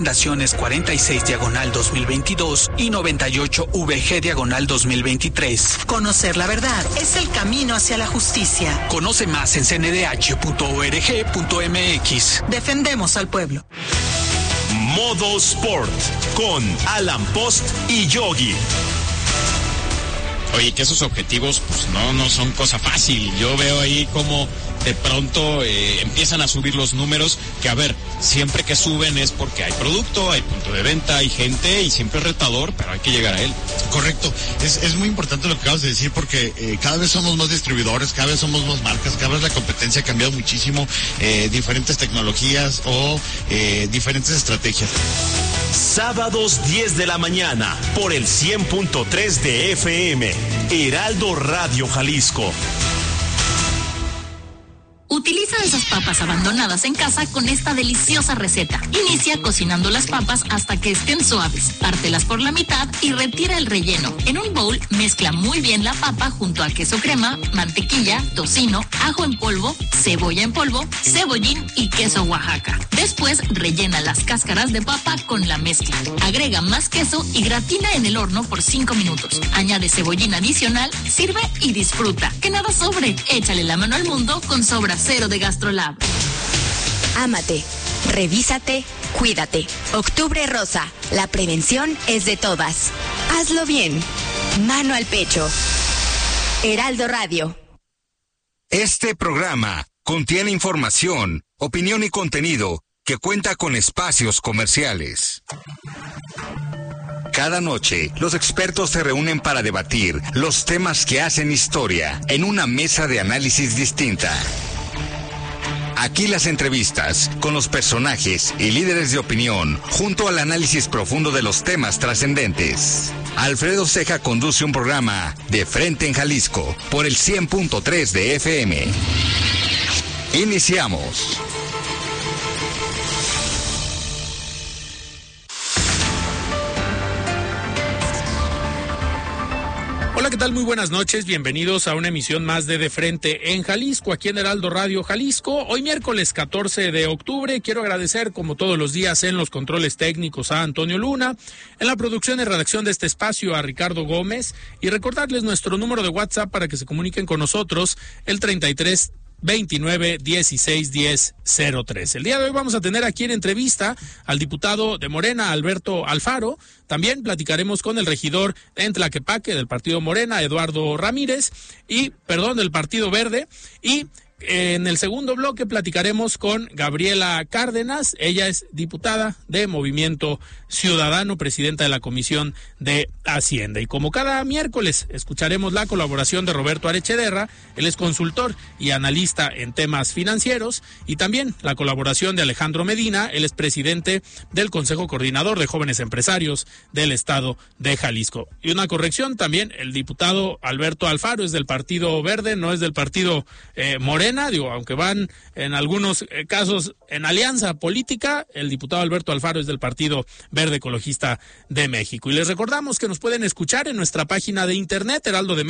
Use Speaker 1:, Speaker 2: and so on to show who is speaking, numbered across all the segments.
Speaker 1: Recomendaciones 46/2022 y 98VG/2023.
Speaker 2: Conocer la verdad es el camino hacia la justicia.
Speaker 1: Conoce más en cndh.org.mx.
Speaker 2: Defendemos al pueblo.
Speaker 3: Modo Sport con Alan Post y Yogi.
Speaker 4: Oye, que esos objetivos pues no son cosa fácil. Yo veo ahí como de pronto empiezan a subir los números, que a ver, siempre que suben es porque hay producto, hay punto de venta, hay gente y siempre es retador, pero hay que llegar a él.
Speaker 5: Correcto, es muy importante lo que acabas de decir porque cada vez somos más distribuidores, cada vez somos más marcas, cada vez la competencia ha cambiado muchísimo, diferentes tecnologías o diferentes estrategias.
Speaker 3: Sábados 10 de la mañana por el 100.3 de FM, Heraldo Radio Jalisco.
Speaker 6: Utiliza esas papas abandonadas en casa con esta deliciosa receta. Inicia cocinando las papas hasta que estén suaves. Pártelas por la mitad y retira el relleno. En un bowl, mezcla muy bien la papa junto a queso crema, mantequilla, tocino, ajo en polvo, cebolla en polvo, cebollín y queso Oaxaca. Después, rellena las cáscaras de papa con la mezcla. Agrega más queso y gratina en el horno por 5 minutos. Añade cebollín adicional, sirve y disfruta. Que nada sobre. Échale la mano al mundo con Sobra Cero de GastroLab.
Speaker 7: Ámate, revísate, cuídate. Octubre Rosa, la prevención es de todas. Hazlo bien. Mano al pecho. Heraldo Radio.
Speaker 8: Este programa contiene información, opinión y contenido que cuenta con espacios comerciales. Cada noche, los expertos se reúnen para debatir los temas que hacen historia en una mesa de análisis distinta. Aquí las entrevistas con los personajes y líderes de opinión, junto al análisis profundo de los temas trascendentes. Alfredo Ceja conduce un programa De Frente en Jalisco por el 100.3 de FM. Iniciamos.
Speaker 9: Hola, ¿qué tal? Muy buenas noches, bienvenidos a una emisión más de Frente en Jalisco, aquí en Heraldo Radio Jalisco. Hoy miércoles 14 de octubre, quiero agradecer como todos los días en los controles técnicos a Antonio Luna, en la producción y redacción de este espacio a Ricardo Gómez, y recordarles nuestro número de WhatsApp para que se comuniquen con nosotros, el 33 29 16 10 03. El día de hoy vamos a tener aquí en entrevista al diputado de Morena, Alberto Alfaro. También platicaremos con el regidor en Tlaquepaque del partido Morena, Eduardo Ramírez, del Partido Verde. Y en el segundo bloque platicaremos con Gabriela Cárdenas. Ella es diputada de Movimiento Ciudadano, presidenta de la Comisión de Hacienda. Y como cada miércoles, escucharemos la colaboración de Roberto Arechederra, él es consultor y analista en temas financieros, y también la colaboración de Alejandro Medina, él es presidente del Consejo Coordinador de Jóvenes Empresarios del Estado de Jalisco. Y una corrección también, el diputado Alberto Alfaro es del Partido Verde, no es del Partido Morena. Aunque van en algunos casos en alianza política, el diputado Alberto Alfaro es del Partido Verde Ecologista de México. Y les recordamos que nos pueden escuchar en nuestra página de internet,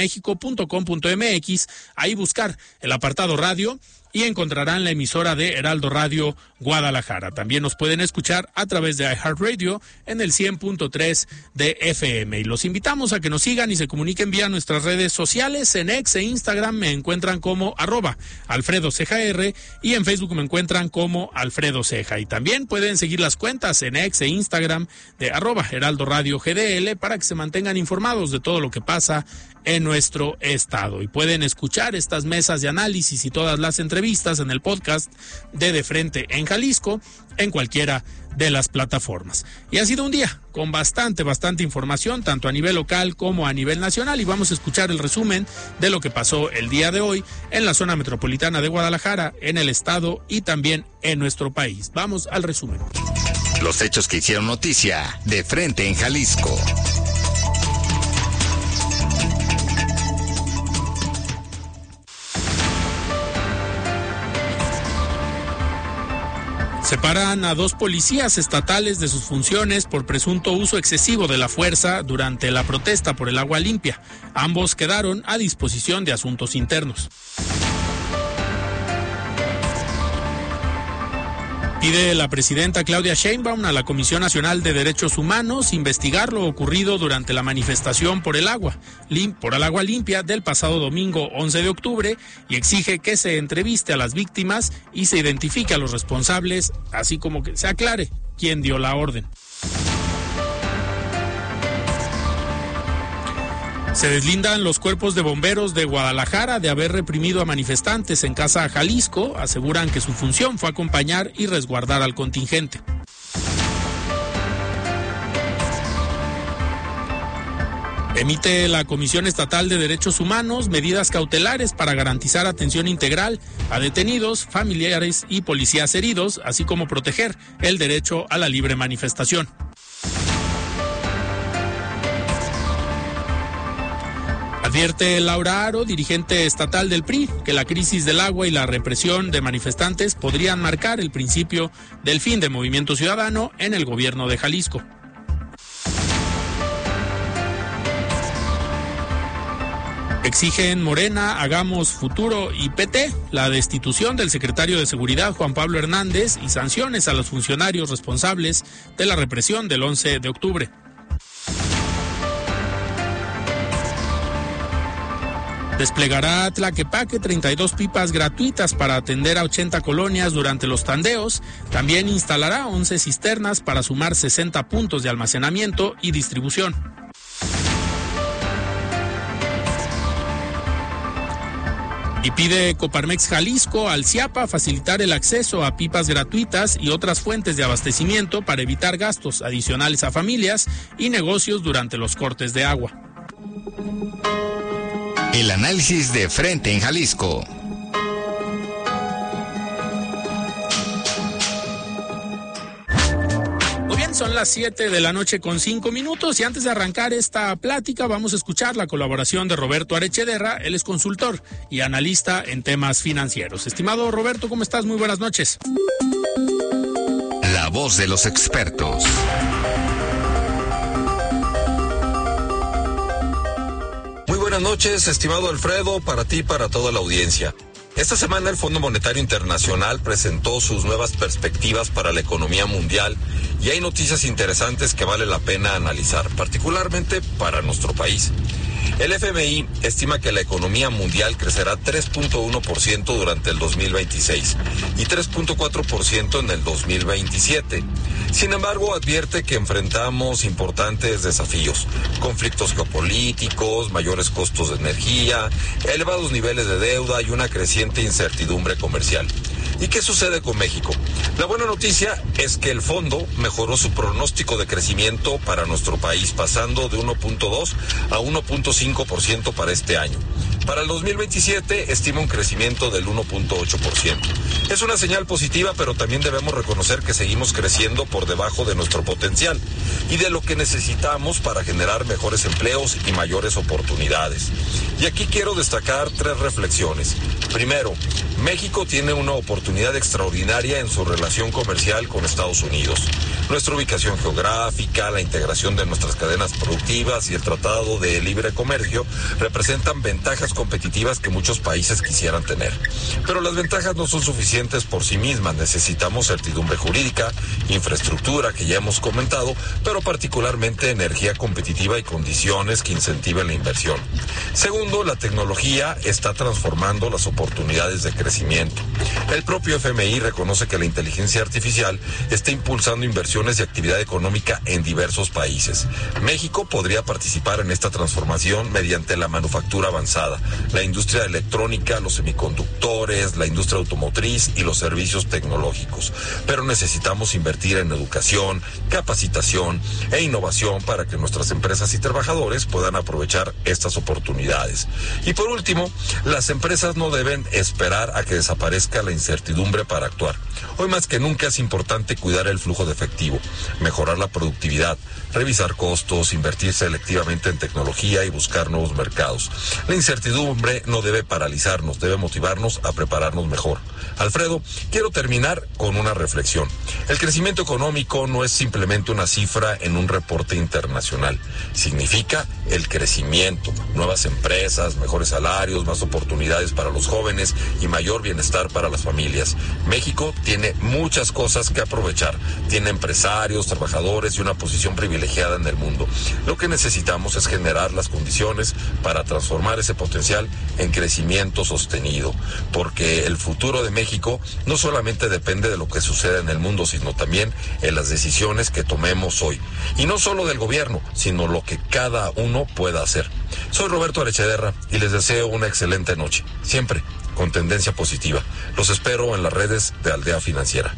Speaker 9: heraldodemexico.com.mx, ahí buscar el apartado radio y encontrarán la emisora de Heraldo Radio Guadalajara. También nos pueden escuchar a través de iHeartRadio en el 100.3 de FM. Y los invitamos a que nos sigan y se comuniquen vía nuestras redes sociales. En X e Instagram me encuentran como @AlfredoCejaR y en Facebook me encuentran como Alfredo Ceja. Y también pueden seguir las cuentas en X e Instagram de @Heraldo Radio GDL para que se mantengan informados de todo lo que pasa en nuestro estado. Y pueden escuchar estas mesas de análisis y todas las entrevistas en el podcast de Frente en Jalisco en cualquiera de las plataformas. Y ha sido un día con bastante información, tanto a nivel local como a nivel nacional, y vamos a escuchar el resumen de lo que pasó el día de hoy en la zona metropolitana de Guadalajara, en el estado y también en nuestro país. Vamos al resumen.
Speaker 8: Los hechos que hicieron noticia de Frente en Jalisco.
Speaker 9: Separan a 2 policías estatales de sus funciones por presunto uso excesivo de la fuerza durante la protesta por el agua limpia. Ambos quedaron a disposición de asuntos internos. Pide la presidenta Claudia Sheinbaum a la Comisión Nacional de Derechos Humanos investigar lo ocurrido durante la manifestación por el agua limpia del pasado domingo 11 de octubre y exige que se entreviste a las víctimas y se identifique a los responsables, así como que se aclare quién dio la orden. Se deslindan los cuerpos de bomberos de Guadalajara de haber reprimido a manifestantes en Casa Jalisco. Aseguran que su función fue acompañar y resguardar al contingente. Emite la Comisión Estatal de Derechos Humanos medidas cautelares para garantizar atención integral a detenidos, familiares y policías heridos, así como proteger el derecho a la libre manifestación. Advierte Laura Aro, dirigente estatal del PRI, que la crisis del agua y la represión de manifestantes podrían marcar el principio del fin del Movimiento Ciudadano en el gobierno de Jalisco. Exigen Morena, Hagamos Futuro y PT la destitución del secretario de Seguridad Juan Pablo Hernández y sanciones a los funcionarios responsables de la represión del 11 de octubre. Desplegará Tlaquepaque 32 pipas gratuitas para atender a 80 colonias durante los tandeos. También instalará 11 cisternas para sumar 60 puntos de almacenamiento y distribución. Y pide Coparmex Jalisco al CIAPA facilitar el acceso a pipas gratuitas y otras fuentes de abastecimiento para evitar gastos adicionales a familias y negocios durante los cortes de agua.
Speaker 8: El análisis de frente en Jalisco.
Speaker 9: Muy bien, son las 7 de la noche con 5 minutos y antes de arrancar esta plática vamos a escuchar la colaboración de Roberto Arechederra. Él es consultor y analista en temas financieros. Estimado Roberto, ¿cómo estás? Muy buenas noches.
Speaker 8: La voz de los expertos.
Speaker 1: Buenas noches, estimado Alfredo, para ti y para toda la audiencia. Esta semana el Fondo Monetario Internacional presentó sus nuevas perspectivas para la economía mundial y hay noticias interesantes que vale la pena analizar, particularmente para nuestro país. El FMI estima que la economía mundial crecerá 3.1% durante el 2026 y 3.4% en el 2027. Sin embargo, advierte que enfrentamos importantes desafíos, conflictos geopolíticos, mayores costos de energía, elevados niveles de deuda y una creciente incertidumbre comercial. ¿Y qué sucede con México? La buena noticia es que el fondo mejoró su pronóstico de crecimiento para nuestro país, pasando de 1.2 a 1.5% para este año. Para el 2027 estima un crecimiento del 1.8%. Es una señal positiva, pero también debemos reconocer que seguimos creciendo por debajo de nuestro potencial y de lo que necesitamos para generar mejores empleos y mayores oportunidades. Y aquí quiero destacar 3 reflexiones. Primero, México tiene una oportunidad extraordinaria en su relación comercial con Estados Unidos. Nuestra ubicación geográfica, la integración de nuestras cadenas productivas y el Tratado de Libre Comercio representan ventajas competitivas que muchos países quisieran tener. Pero las ventajas no son suficientes por sí mismas. Necesitamos certidumbre jurídica, infraestructura, que ya hemos comentado, pero particularmente energía competitiva y condiciones que incentiven la inversión. Segundo, la tecnología está transformando las oportunidades de crecimiento. El propio FMI reconoce que la inteligencia artificial está impulsando inversiones y actividad económica en diversos países. México podría participar en esta transformación mediante la manufactura avanzada, la industria electrónica, los semiconductores, la industria automotriz y los servicios tecnológicos. Pero necesitamos invertir en educación, capacitación e innovación para que nuestras empresas y trabajadores puedan aprovechar estas oportunidades. Y por último, las empresas no deben esperar a que desaparezca la incertidumbre para actuar. Hoy más que nunca es importante cuidar el flujo de efectivo, mejorar la productividad, revisar costos, invertir selectivamente en tecnología y buscar nuevos mercados. La incertidumbre no debe paralizarnos, debe motivarnos a prepararnos mejor. Alfredo, quiero terminar con una reflexión. El crecimiento económico no es simplemente una cifra en un reporte internacional. Significa el crecimiento, nuevas empresas, mejores salarios, más oportunidades para los jóvenes y mayor mayor bienestar para las familias. México tiene muchas cosas que aprovechar. Tiene empresarios, trabajadores y una posición privilegiada en el mundo. Lo que necesitamos es generar las condiciones para transformar ese potencial en crecimiento sostenido, porque el futuro de México no solamente depende de lo que suceda en el mundo, sino también en las decisiones que tomemos hoy. Y no solo del gobierno, sino lo que cada uno pueda hacer. Soy Roberto Arechederra y les deseo una excelente noche, siempre con tendencia positiva. Los espero en las redes de Aldea Financiera.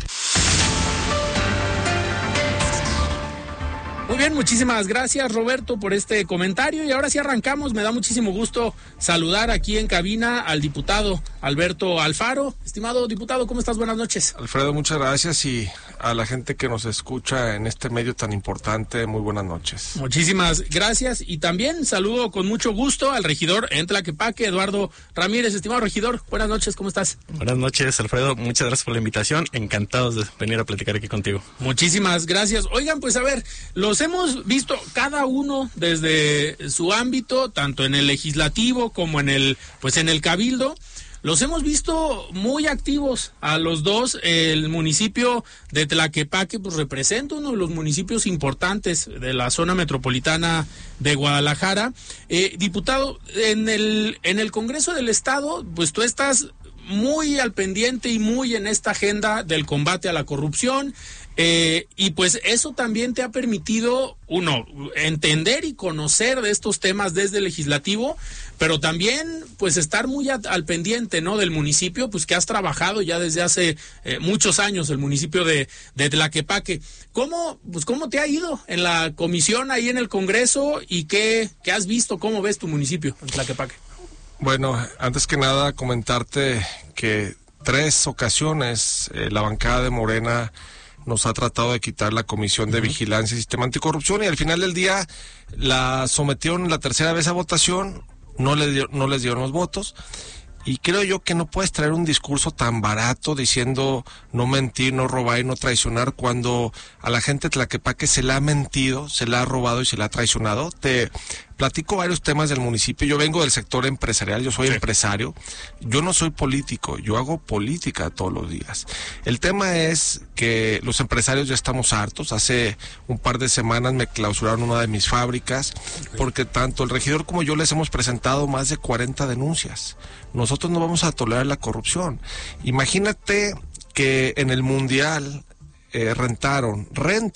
Speaker 9: Muy bien, muchísimas gracias, Roberto, por este comentario. Y ahora sí arrancamos. Me da muchísimo gusto saludar aquí en cabina al diputado Alberto Alfaro. Estimado diputado, ¿cómo estás? Buenas noches.
Speaker 10: Alfredo, muchas gracias, y a la gente que nos escucha en este medio tan importante, muy buenas noches.
Speaker 9: Muchísimas gracias, y también saludo con mucho gusto al regidor en Tlaquepaque, Eduardo Ramírez. Estimado regidor, buenas noches, ¿cómo estás?
Speaker 11: Buenas noches, Alfredo, muchas gracias por la invitación, encantados de venir a platicar aquí contigo.
Speaker 9: Muchísimas gracias. Oigan, pues a ver, los hemos visto cada uno desde su ámbito, tanto en el legislativo como en el cabildo. Los hemos visto muy activos a los dos. El municipio de Tlaquepaque pues representa uno de los municipios importantes de la zona metropolitana de Guadalajara. Diputado, en el Congreso del Estado, pues tú estás muy al pendiente y muy en esta agenda del combate a la corrupción. Y pues eso también te ha permitido, uno, entender y conocer de estos temas desde el legislativo, pero también pues estar muy al pendiente, ¿no?, del municipio, pues que has trabajado ya desde hace muchos años, el municipio de Tlaquepaque. ¿Cómo te ha ido en la comisión ahí en el Congreso y qué has visto, cómo ves tu municipio en Tlaquepaque?
Speaker 10: Bueno, antes que nada comentarte que 3 ocasiones la bancada de Morena nos ha tratado de quitar la Comisión de Vigilancia y Sistema Anticorrupción, y al final del día la sometieron la tercera vez a votación, no les dieron los votos, y creo yo que no puedes traer un discurso tan barato diciendo no mentir, no robar y no traicionar, cuando a la gente de Tlaquepaque se le ha mentido, se le ha robado y se le ha traicionado. Te platico varios temas del municipio. Yo vengo del sector empresarial, yo soy empresario, yo no soy político, yo hago política todos los días. El tema es que los empresarios ya estamos hartos. Hace un par de semanas me clausuraron una de mis fábricas porque tanto el regidor como yo les hemos presentado más de 40 denuncias. Nosotros no vamos a tolerar la corrupción. Imagínate que en el Mundial rentaron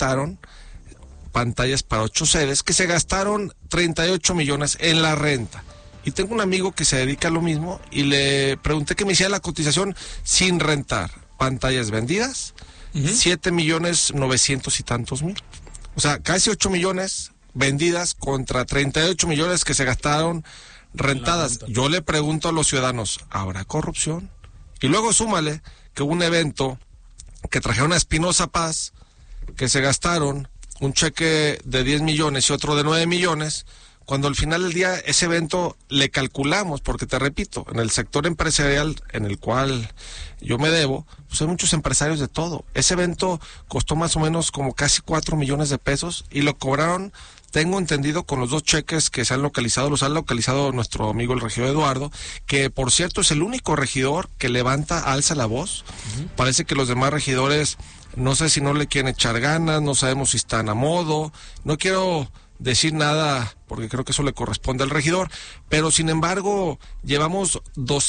Speaker 10: pantallas para 8 sedes que se gastaron 38 millones en la renta. Y tengo un amigo que se dedica a lo mismo y le pregunté que me hiciera la cotización sin rentar. Pantallas vendidas, 7.900.000 y tantos mil. O sea, casi 8 millones vendidas contra 38 millones que se gastaron rentadas. Yo le pregunto a los ciudadanos, ¿habrá corrupción? Y luego súmale que hubo un evento que trajeron a Espinosa Paz, que se gastaron un cheque de 10 millones y otro de 9 millones, cuando al final del día ese evento le calculamos, porque te repito, en el sector empresarial en el cual yo me debo, pues hay muchos empresarios de todo. Ese evento costó más o menos como casi 4 millones de pesos y lo cobraron, tengo entendido, con los 2 cheques que se han localizado, los ha localizado nuestro amigo el regidor Eduardo, que por cierto es el único regidor que alza la voz. Parece que los demás regidores, no sé si no le quieren echar ganas, no sabemos si están a modo, no quiero decir nada porque creo que eso le corresponde al regidor, pero sin embargo llevamos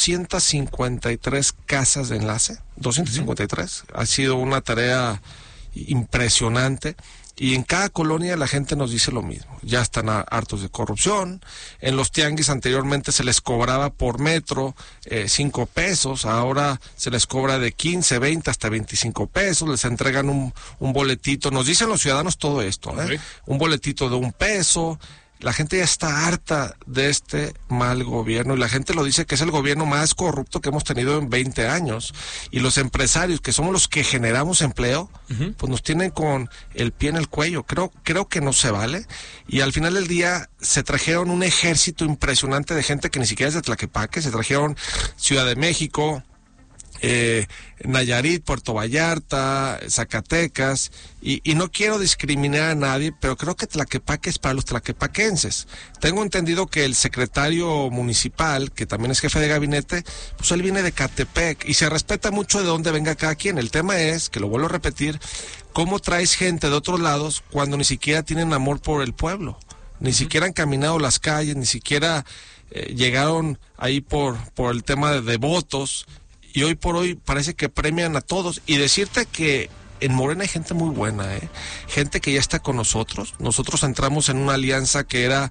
Speaker 10: 253 casas de enlace, 253, ha sido una tarea impresionante. Y en cada colonia la gente nos dice lo mismo, ya están hartos de corrupción. En los tianguis anteriormente se les cobraba por metro 5 pesos, ahora se les cobra de 15, 20 hasta 25 pesos, les entregan un boletito, nos dicen los ciudadanos todo esto, un boletito de 1 peso. La gente ya está harta de este mal gobierno y la gente lo dice que es el gobierno más corrupto que hemos tenido en 20 años. Y los empresarios, que somos los que generamos empleo, pues nos tienen con el pie en el cuello. Creo que no se vale. Y al final del día se trajeron un ejército impresionante de gente que ni siquiera es de Tlaquepaque, se trajeron Ciudad de México, Nayarit, Puerto Vallarta, Zacatecas, y no quiero discriminar a nadie, pero creo que Tlaquepaque es para los tlaquepaquenses. Tengo entendido que el secretario municipal, que también es jefe de gabinete, pues él viene de Catepec, y se respeta mucho de dónde venga cada quien. El tema es, que lo vuelvo a repetir, cómo traes gente de otros lados cuando ni siquiera tienen amor por el pueblo, ni siquiera han caminado las calles, ni siquiera llegaron ahí por el tema de votos, y hoy por hoy parece que premian a todos. Y decirte que en Morena hay gente muy buena, gente que ya está con nosotros. Nosotros entramos en una alianza que era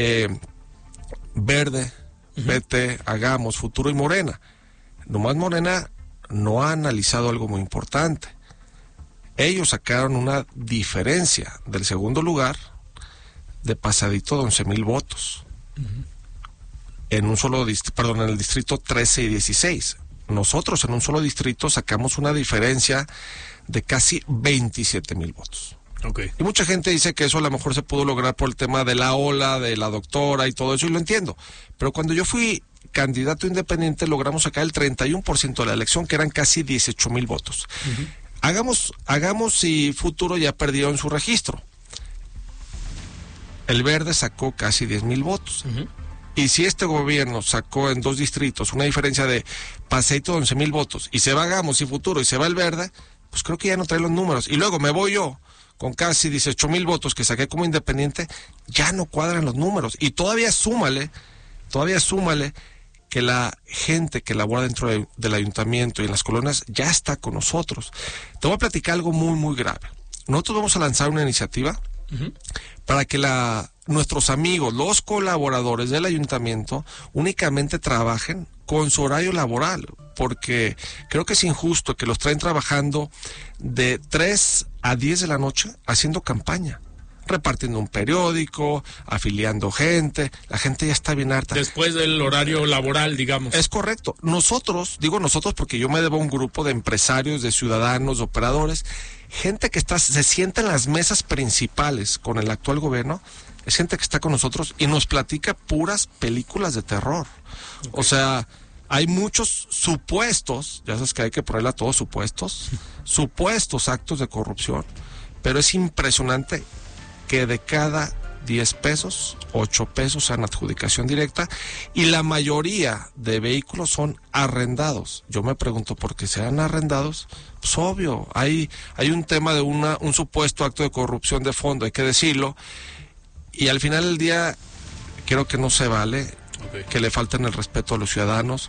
Speaker 10: Verde, PT, Hagamos, Futuro y Morena. Nomás Morena no ha analizado algo muy importante. Ellos sacaron una diferencia del segundo lugar de pasadito de 11,000 votos. En un solo en el distrito 13 y 16. Nosotros en un solo distrito sacamos una diferencia de casi 27,000 votos.
Speaker 9: Okay.
Speaker 10: Y mucha gente dice que eso a lo mejor se pudo lograr por el tema de la ola, de la doctora y todo eso, y lo entiendo. Pero cuando yo fui candidato independiente, logramos sacar el 31% de la elección, que eran casi 18,000 votos. Hagamos y Futuro ya perdieron su registro. El Verde sacó casi 10,000 votos. Y si este gobierno sacó en 2 distritos una diferencia de paseito de 11,000 votos, y se va Hagamos y Futuro y se va el Verde, pues creo que ya no trae los números. Y luego me voy yo con casi 18,000 votos que saqué como independiente, ya no cuadran los números. Y todavía súmale que la gente que labora dentro del ayuntamiento y en las colonias ya está con nosotros. Te voy a platicar algo muy, muy grave. Nosotros vamos a lanzar una iniciativa para que nuestros amigos, los colaboradores del ayuntamiento, únicamente trabajen con su horario laboral, porque creo que es injusto que los traen trabajando de 3 a 10 de la noche haciendo campaña, repartiendo un periódico, afiliando gente. La gente ya está bien harta.
Speaker 9: Después del horario laboral, digamos.
Speaker 10: Es correcto. Digo nosotros porque yo me debo a un grupo de empresarios, de ciudadanos, de operadores, gente que se sienta en las mesas principales con el actual gobierno. Es gente que está con nosotros y nos platica puras películas de terror. Okay. O sea, hay muchos supuestos, ya sabes que hay que ponerle a todos supuestos actos de corrupción, pero es impresionante que de cada 10 pesos, 8 pesos sean adjudicación directa, y la mayoría de vehículos son arrendados. Yo me pregunto por qué sean arrendados. Pues obvio, hay un tema de un supuesto acto de corrupción de fondo, hay que decirlo. Y al final del día, creo que no se vale que le falten el respeto a los ciudadanos.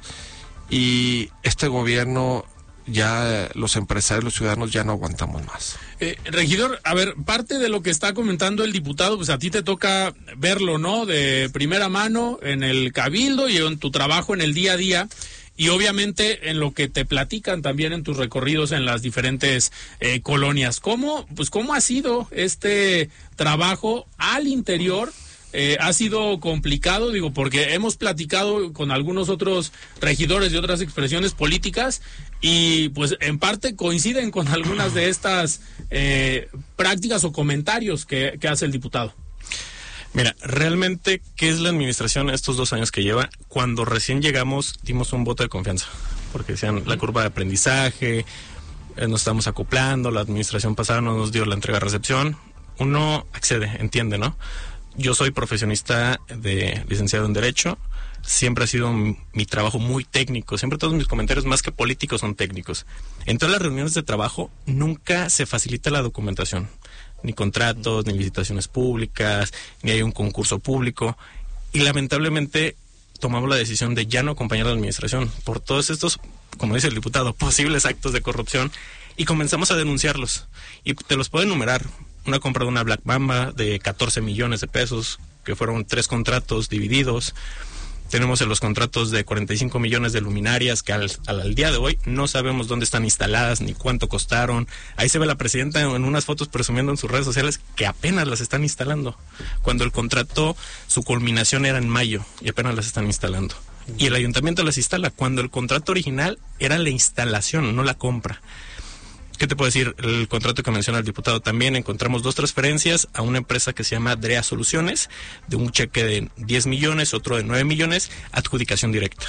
Speaker 10: Y este gobierno, ya los empresarios, los ciudadanos, ya no aguantamos más.
Speaker 9: Regidor, a ver, parte de lo que está comentando el diputado, pues a ti te toca verlo, ¿no? De primera mano en el cabildo y en tu trabajo en el día a día. Y obviamente en lo que te platican también en tus recorridos en las diferentes colonias. ¿Cómo ha sido este trabajo al interior? ¿Ha sido complicado? Digo, porque hemos platicado con algunos otros regidores de otras expresiones políticas y pues en parte coinciden con algunas de estas prácticas o comentarios que hace el diputado.
Speaker 11: Mira, realmente, ¿qué es la administración estos 2 años que lleva? Cuando recién llegamos, dimos un voto de confianza, porque decían la curva de aprendizaje, nos estamos acoplando, la administración pasada no nos dio la entrega-recepción. Uno accede, entiende, ¿no? Yo soy profesionista licenciado en Derecho, siempre ha sido mi trabajo muy técnico, siempre todos mis comentarios más que políticos son técnicos. En todas las reuniones de trabajo nunca se facilita la documentación. Ni contratos, ni licitaciones públicas, ni hay un concurso público. Y lamentablemente tomamos la decisión de ya no acompañar a la administración por todos estos, como dice el diputado, posibles actos de corrupción, y comenzamos a denunciarlos. Y te los puedo enumerar. Una compra de una Black Mamba de 14 millones de pesos, que fueron 3 contratos divididos. Tenemos en los contratos de 45 millones de luminarias que al día de hoy no sabemos dónde están instaladas ni cuánto costaron. Ahí se ve la presidenta en unas fotos presumiendo en sus redes sociales que apenas las están instalando, cuando el contrato, su culminación era en mayo y apenas las están instalando. Y el ayuntamiento las instala cuando el contrato original era la instalación, no la compra. ¿Qué te puedo decir? El contrato que menciona el diputado también, encontramos 2 transferencias a una empresa que se llama DREA Soluciones, de un cheque de 10 millones, otro de 9 millones, adjudicación directa.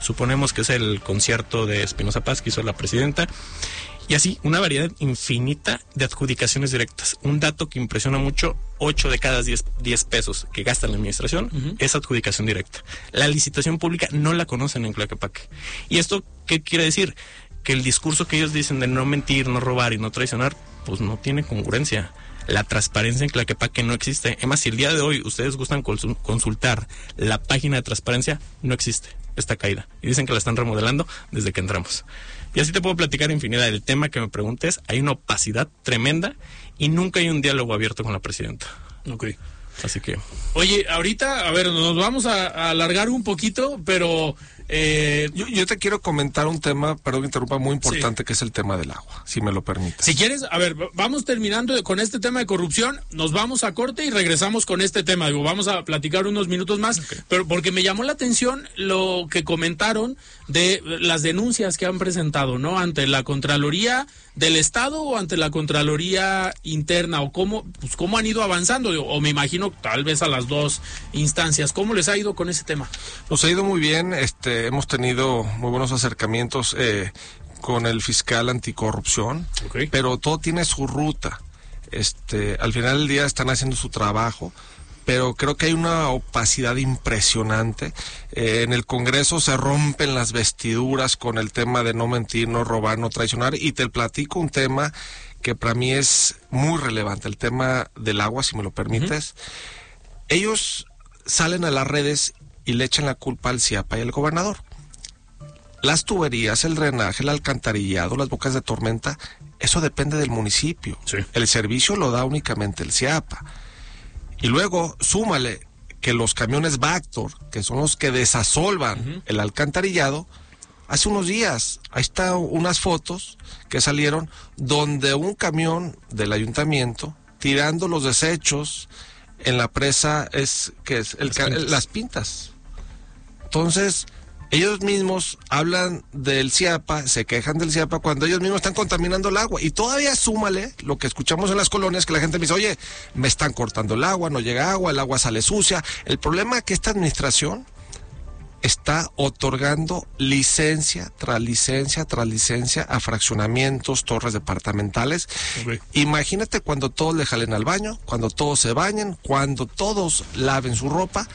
Speaker 11: suponemos que es el concierto de Espinoza Paz que hizo la presidenta. Y así, una variedad infinita de adjudicaciones directas. Un dato que impresiona mucho, 8 de cada 10 pesos que gasta la administración es adjudicación directa. La licitación pública no la conocen en Tlaquepaque. ¿Y esto qué quiere decir? Que el discurso que ellos dicen de no mentir, no robar y no traicionar, pues no tiene congruencia. La transparencia en Tlaquepaque no existe. Además, si el día de hoy ustedes gustan consultar la página de transparencia, no existe. Está caída. Y dicen que la están remodelando desde que entramos. Y así te puedo platicar infinidad. El tema que me preguntes, hay una opacidad tremenda y nunca hay un diálogo abierto con la presidenta.
Speaker 9: Ok.
Speaker 11: Así que...
Speaker 9: Oye, ahorita, a ver, nos vamos a alargar un poquito, pero...
Speaker 10: Yo te quiero comentar un tema, perdón que interrumpa, muy importante, que es el tema del agua, si me lo permites.
Speaker 9: Si quieres, a ver, vamos terminando con este tema de corrupción, nos vamos a corte y regresamos con este tema. Digo, vamos a platicar unos minutos más, pero porque me llamó la atención lo que comentaron de las denuncias que han presentado, ¿no? Ante la Contraloría del Estado o ante la Contraloría Interna, o cómo han ido avanzando, o me imagino tal vez a las dos instancias. ¿Cómo les ha ido con ese tema?
Speaker 10: Nos ha ido muy bien, hemos tenido muy buenos acercamientos con el fiscal anticorrupción, pero todo tiene su ruta. Al final del día están haciendo su trabajo, pero creo que hay una opacidad impresionante. En el Congreso se rompen las vestiduras con el tema de no mentir, no robar, no traicionar, y te platico un tema que para mí es muy relevante, el tema del agua, si me lo permites. Ellos salen a las redes y le echan la culpa al CIAPA y al gobernador. Las tuberías, el drenaje, el alcantarillado, las bocas de tormenta, eso depende del municipio. Sí. El servicio lo da únicamente el CIAPA. Y luego, súmale que los camiones Bactor, que son los que desasolvan el alcantarillado, hace unos días, ahí están unas fotos que salieron donde un camión del ayuntamiento tirando los desechos en la presa las pintas. Entonces, ellos mismos hablan del CIAPA, se quejan del CIAPA cuando ellos mismos están contaminando el agua. Y todavía súmale lo que escuchamos en las colonias, que la gente me dice, oye, me están cortando el agua, no llega agua, el agua sale sucia. El problema es que esta administración está otorgando licencia tras licencia tras licencia a fraccionamientos, torres departamentales. Imagínate cuando todos le jalen al baño, cuando todos se bañen, cuando todos laven su ropa.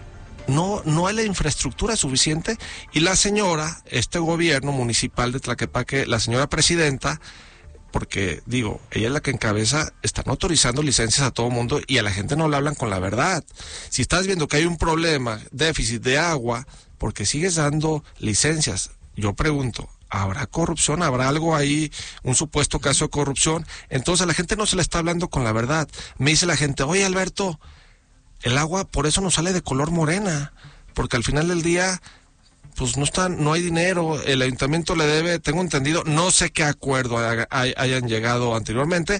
Speaker 10: No hay la infraestructura suficiente, y la señora, este gobierno municipal de Tlaquepaque, la señora presidenta, porque digo, ella es la que encabeza, están autorizando licencias a todo mundo y a la gente no le hablan con la verdad. Si estás viendo que hay un problema, déficit de agua, porque sigues dando licencias, yo pregunto, ¿habrá corrupción? ¿Habrá algo ahí, un supuesto caso de corrupción? Entonces a la gente no se le está hablando con la verdad. Me dice la gente, oye Alberto, el agua por eso nos sale de color morena, porque al final del día pues no hay dinero, el ayuntamiento le debe, tengo entendido, no sé qué acuerdo hayan llegado anteriormente,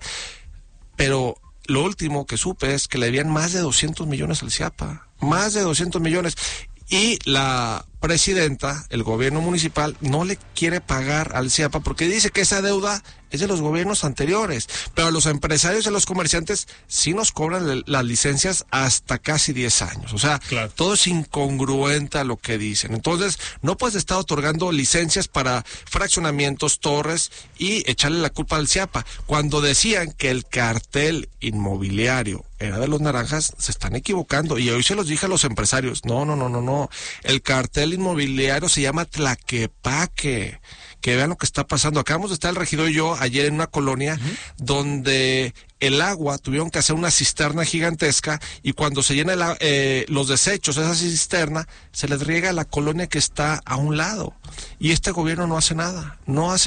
Speaker 10: pero lo último que supe es que le debían más de 200 millones al CIAPA, más de 200 millones, y la presidenta, el gobierno municipal, no le quiere pagar al CIAPA porque dice que esa deuda es de los gobiernos anteriores, pero a los empresarios y a los comerciantes sí nos cobran las licencias hasta casi 10 años. O sea, todo es incongruente a lo que dicen. Entonces, no puedes estar otorgando licencias para fraccionamientos, torres, y echarle la culpa al CIAPA. Cuando decían que el cartel inmobiliario era de los naranjas, se están equivocando. Y hoy se los dije a los empresarios, no. El cartel inmobiliario se llama Tlaquepaque. Que vean lo que está pasando. Acabamos de estar el regidor y yo ayer en una colonia donde el agua tuvieron que hacer una cisterna gigantesca, y cuando se llena los desechos de esa cisterna, se les riega a la colonia que está a un lado. Y este gobierno no hace nada.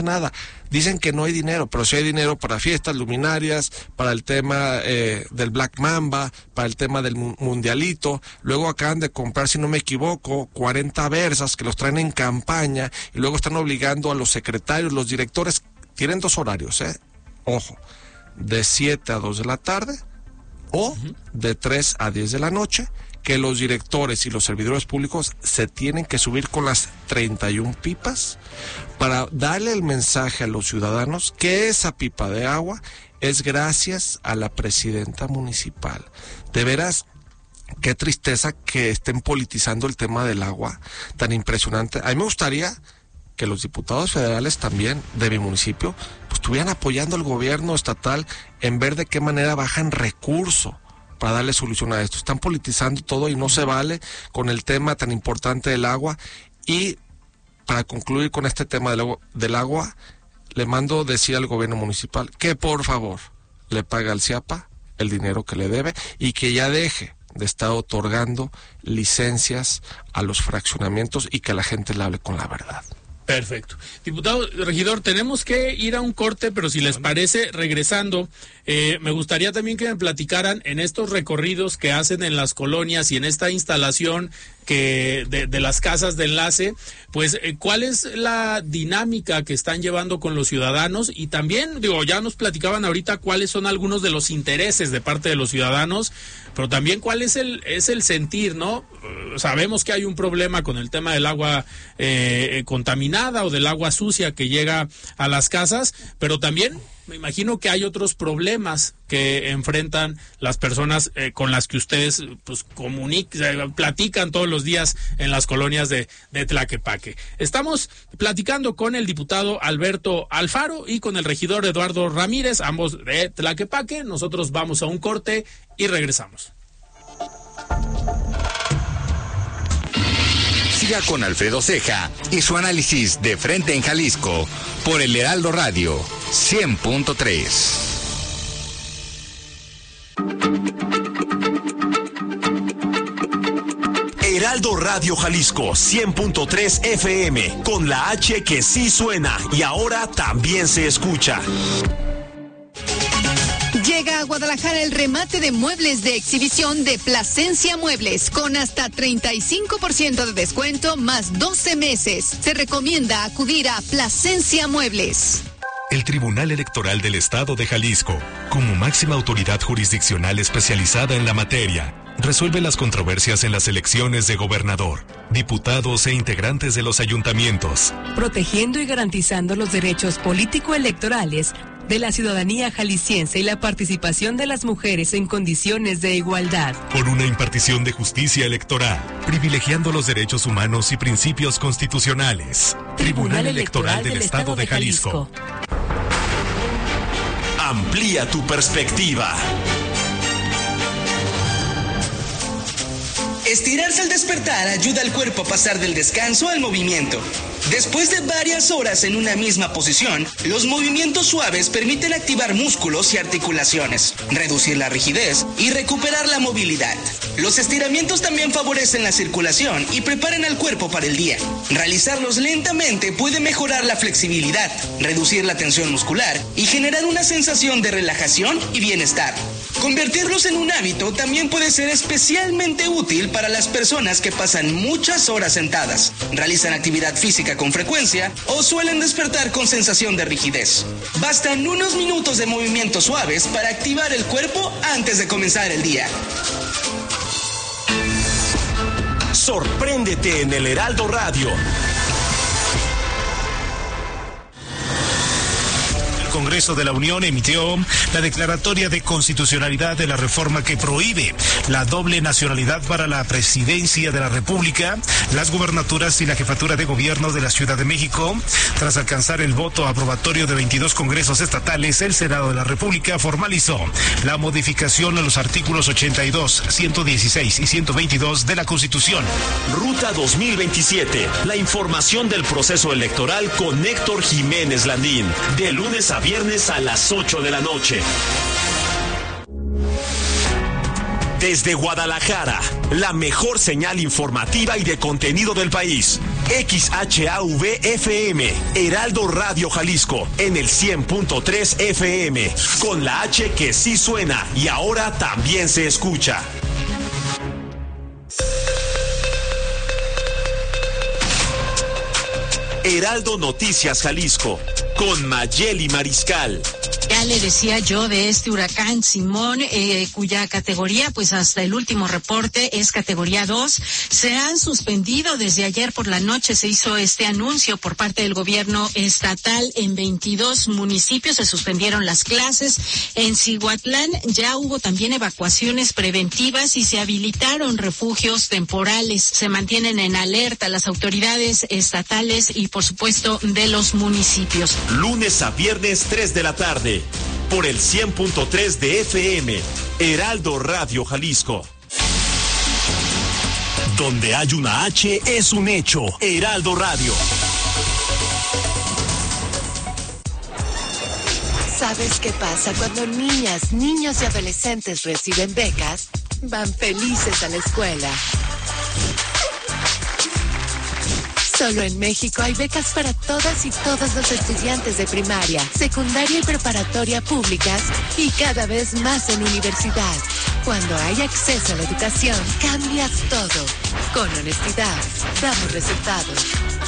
Speaker 10: Dicen que no hay dinero, pero sí hay dinero para fiestas, luminarias, para el tema del Black Mamba, para el tema del Mundialito. Luego acaban de comprar, si no me equivoco, 40 Versas que los traen en campaña, y luego están obligando a los secretarios, los directores. Tienen 2 horarios, ojo, de 7 a 2 de la tarde o de 3 a 10 de la noche, que los directores y los servidores públicos se tienen que subir con las 31 pipas para darle el mensaje a los ciudadanos que esa pipa de agua es gracias a la presidenta municipal. De veras, qué tristeza que estén politizando el tema del agua tan impresionante. A mí me gustaría que los diputados federales también de mi municipio pues estuvieran apoyando al gobierno estatal en ver de qué manera bajan recursos para darle solución a esto. Están politizando todo y no se vale con el tema tan importante del agua. Y para concluir con este tema del agua, le mando decir al gobierno municipal que por favor le pague al CIAPA el dinero que le debe y que ya deje de estar otorgando licencias a los fraccionamientos y que la gente le hable con la verdad.
Speaker 9: Perfecto. Diputado, regidor, tenemos que ir a un corte, pero si les parece, regresando, me gustaría también que me platicaran en estos recorridos que hacen en las colonias y en esta instalación que de las casas de enlace, pues cuál es la dinámica que están llevando con los ciudadanos y también, ya nos platicaban ahorita cuáles son algunos de los intereses de parte de los ciudadanos, pero también cuál es el sentir, ¿no? Sabemos que hay un problema con el tema del agua contaminada o del agua sucia que llega a las casas, pero también me imagino que hay otros problemas que enfrentan las personas con las que ustedes pues platican todos los días en las colonias de Tlaquepaque. Estamos platicando con el diputado Alberto Alfaro y con el regidor Eduardo Ramírez, ambos de Tlaquepaque. Nosotros vamos a un corte y regresamos.
Speaker 8: Siga con Alfredo Ceja y su análisis de Frente en Jalisco por el Heraldo Radio 100.3.
Speaker 3: Heraldo Radio Jalisco 100.3 FM, con la H que sí suena y ahora también se escucha.
Speaker 12: Llega a Guadalajara el remate de muebles de exhibición de Plasencia Muebles con hasta 35% de descuento más 12 meses. Se recomienda acudir a Plasencia Muebles.
Speaker 13: El Tribunal Electoral del Estado de Jalisco, como máxima autoridad jurisdiccional especializada en la materia, resuelve las controversias en las elecciones de gobernador, diputados e integrantes de los ayuntamientos,
Speaker 14: protegiendo y garantizando los derechos político-electorales de la ciudadanía jalisciense y la participación de las mujeres en condiciones de igualdad.
Speaker 13: Por una impartición de justicia electoral, privilegiando los derechos humanos y principios constitucionales. Tribunal Electoral del Estado de Jalisco.
Speaker 3: Amplía tu perspectiva.
Speaker 15: Estirarse al despertar ayuda al cuerpo a pasar del descanso al movimiento. Después de varias horas en una misma posición, los movimientos suaves permiten activar músculos y articulaciones, reducir la rigidez y recuperar la movilidad. Los estiramientos también favorecen la circulación y preparan al cuerpo para el día. Realizarlos lentamente puede mejorar la flexibilidad, reducir la tensión muscular y generar una sensación de relajación y bienestar. Convertirlos en un hábito también puede ser especialmente útil para las personas que pasan muchas horas sentadas, realizan actividad física con frecuencia o suelen despertar con sensación de rigidez. Bastan unos minutos de movimientos suaves para activar el cuerpo antes de comenzar el día.
Speaker 3: Sorpréndete en el Heraldo Radio.
Speaker 16: El Congreso de la Unión emitió la declaratoria de constitucionalidad de la reforma que prohíbe la doble nacionalidad para la presidencia de la República, las gubernaturas y la jefatura de gobierno de la Ciudad de México. Tras alcanzar el voto aprobatorio de 22 congresos estatales, el Senado de la República formalizó la modificación a los artículos 82, 116 y 122 de la Constitución.
Speaker 3: Ruta 2027, la información del proceso electoral con Héctor Jiménez Landín, de lunes a viernes a las 8 de la noche. Desde Guadalajara, la mejor señal informativa y de contenido del país. XHAV-FM, Heraldo Radio Jalisco, en el 100.3 FM, con la H que sí suena y ahora también se escucha. Heraldo Noticias Jalisco, con Mayeli Mariscal.
Speaker 17: Ya le decía yo de este huracán Simón, cuya categoría, pues hasta el último reporte es categoría 2. Se han suspendido desde ayer por la noche, se hizo este anuncio por parte del gobierno estatal en 22 municipios, se suspendieron las clases. En Cihuatlán ya hubo también evacuaciones preventivas y se habilitaron refugios temporales. Se mantienen en alerta las autoridades estatales y, por supuesto, de los municipios.
Speaker 3: Lunes a viernes, 3 de la tarde, por el 100.3 de FM, Heraldo Radio Jalisco. Donde hay una H es un hecho. Heraldo Radio.
Speaker 18: ¿Sabes qué pasa cuando niñas, niños y adolescentes reciben becas? Van felices a la escuela. Solo en México hay becas para todas y todos los estudiantes de primaria, secundaria y preparatoria públicas y cada vez más en universidad. Cuando hay acceso a la educación, cambias todo. Con honestidad, damos resultados.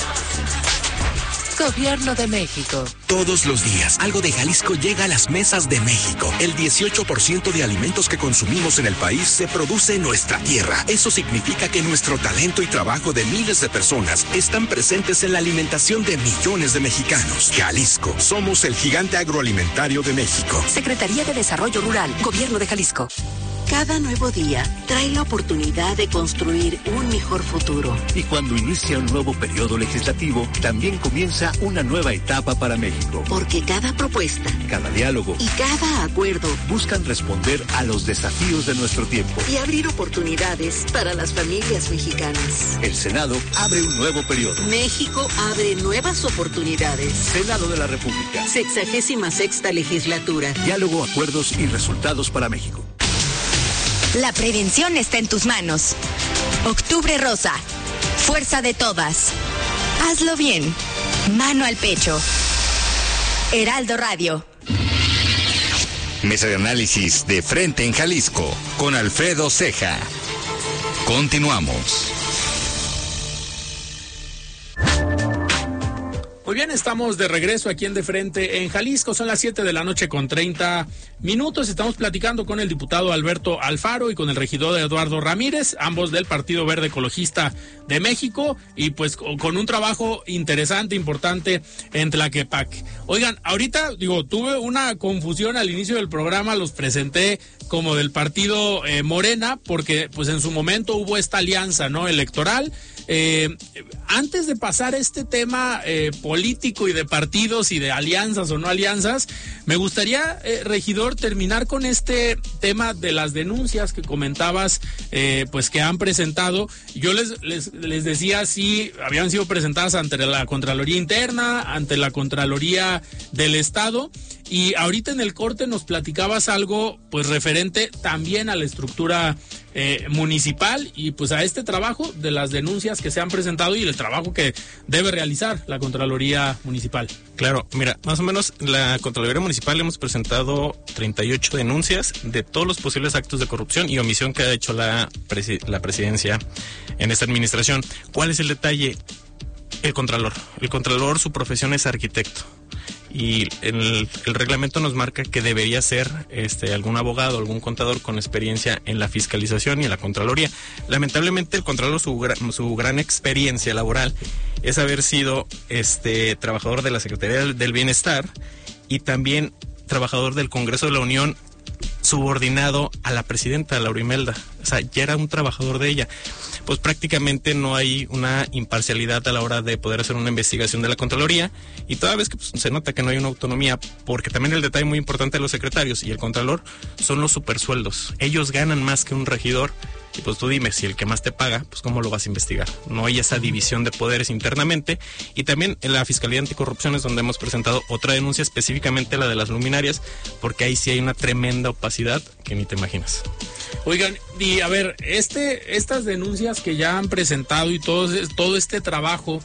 Speaker 18: Gobierno de México.
Speaker 19: Todos los días, algo de Jalisco llega a las mesas de México. El 18% de alimentos que consumimos en el país se produce en nuestra tierra. Eso significa que nuestro talento y trabajo de miles de personas están presentes en la alimentación de millones de mexicanos. Jalisco, somos el gigante agroalimentario de México.
Speaker 20: Secretaría de Desarrollo Rural, Gobierno de Jalisco. Cada nuevo día trae la oportunidad de construir un mejor futuro.
Speaker 21: Y cuando inicia un nuevo periodo legislativo, también comienza una nueva etapa para México.
Speaker 20: Porque cada propuesta,
Speaker 21: cada diálogo
Speaker 20: y cada acuerdo
Speaker 21: buscan responder a los desafíos de nuestro tiempo
Speaker 20: y abrir oportunidades para las familias mexicanas.
Speaker 21: El Senado abre un nuevo periodo.
Speaker 20: México abre nuevas oportunidades.
Speaker 21: Senado de la República.
Speaker 20: 66ª legislatura.
Speaker 21: Diálogo, acuerdos y resultados para México.
Speaker 7: La prevención está en tus manos. Octubre Rosa. Fuerza de todas. Hazlo bien. Mano al pecho. Heraldo Radio.
Speaker 8: Mesa de análisis de frente en Jalisco con Alfredo Ceja. Continuamos.
Speaker 9: Muy bien, estamos de regreso aquí en De Frente en Jalisco. Son las 7 de la noche con 30 minutos. Estamos platicando con el diputado Alberto Alfaro y con el regidor Eduardo Ramírez, ambos del Partido Verde Ecologista de México, y pues con un trabajo interesante, importante en Tlaquepaque. Oigan, ahorita, tuve una confusión al inicio del programa, los presenté como del partido Morena, porque pues en su momento hubo esta alianza, ¿no?, electoral. Antes de pasar este tema político y de partidos y de alianzas o no alianzas, me gustaría, regidor, terminar con este tema de las denuncias que comentabas, pues que han presentado. Yo les decía si habían sido presentadas ante la Contraloría Interna, ante la Contraloría del Estado. Y ahorita en el corte nos platicabas algo pues referente también a la estructura municipal y pues a este trabajo de las denuncias que se han presentado y el trabajo que debe realizar la Contraloría Municipal.
Speaker 11: Claro, mira, más o menos la Contraloría Municipal hemos presentado 38 denuncias de todos los posibles actos de corrupción y omisión que ha hecho la presidencia en esta administración. ¿Cuál es el detalle? El Contralor, su profesión es arquitecto. Y el reglamento nos marca que debería ser algún abogado, algún contador con experiencia en la fiscalización y en la Contraloría. Lamentablemente el Contralor, su gran experiencia laboral es haber sido trabajador de la Secretaría del Bienestar y también trabajador del Congreso de la Unión, subordinado a la presidenta Laura Imelda. O sea, ya era un trabajador de ella. Pues prácticamente no hay una imparcialidad a la hora de poder hacer una investigación de la Contraloría, y toda vez que pues, se nota que no hay una autonomía, porque también el detalle muy importante de los secretarios y el Contralor son los supersueldos. Ellos ganan más que un regidor, y pues tú dime, si el que más te paga, pues cómo lo vas a investigar. No hay esa división de poderes internamente. Y también en la Fiscalía Anticorrupción es donde hemos presentado otra denuncia, específicamente la de las luminarias, porque ahí sí hay una tremenda opacidad que ni te imaginas.
Speaker 9: Oigan, y a ver, estas denuncias que ya han presentado y todo este trabajo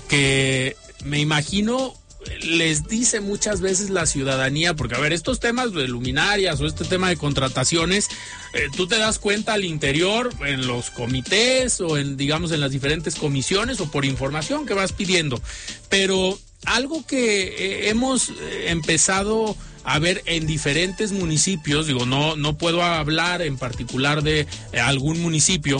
Speaker 9: que me imagino les dice muchas veces la ciudadanía, porque a ver, estos temas de luminarias o este tema de contrataciones, tú te das cuenta al interior en los comités o en, digamos, en las diferentes comisiones o por información que vas pidiendo, pero algo que hemos empezado a ver en diferentes municipios, digo, no puedo hablar en particular de algún municipio,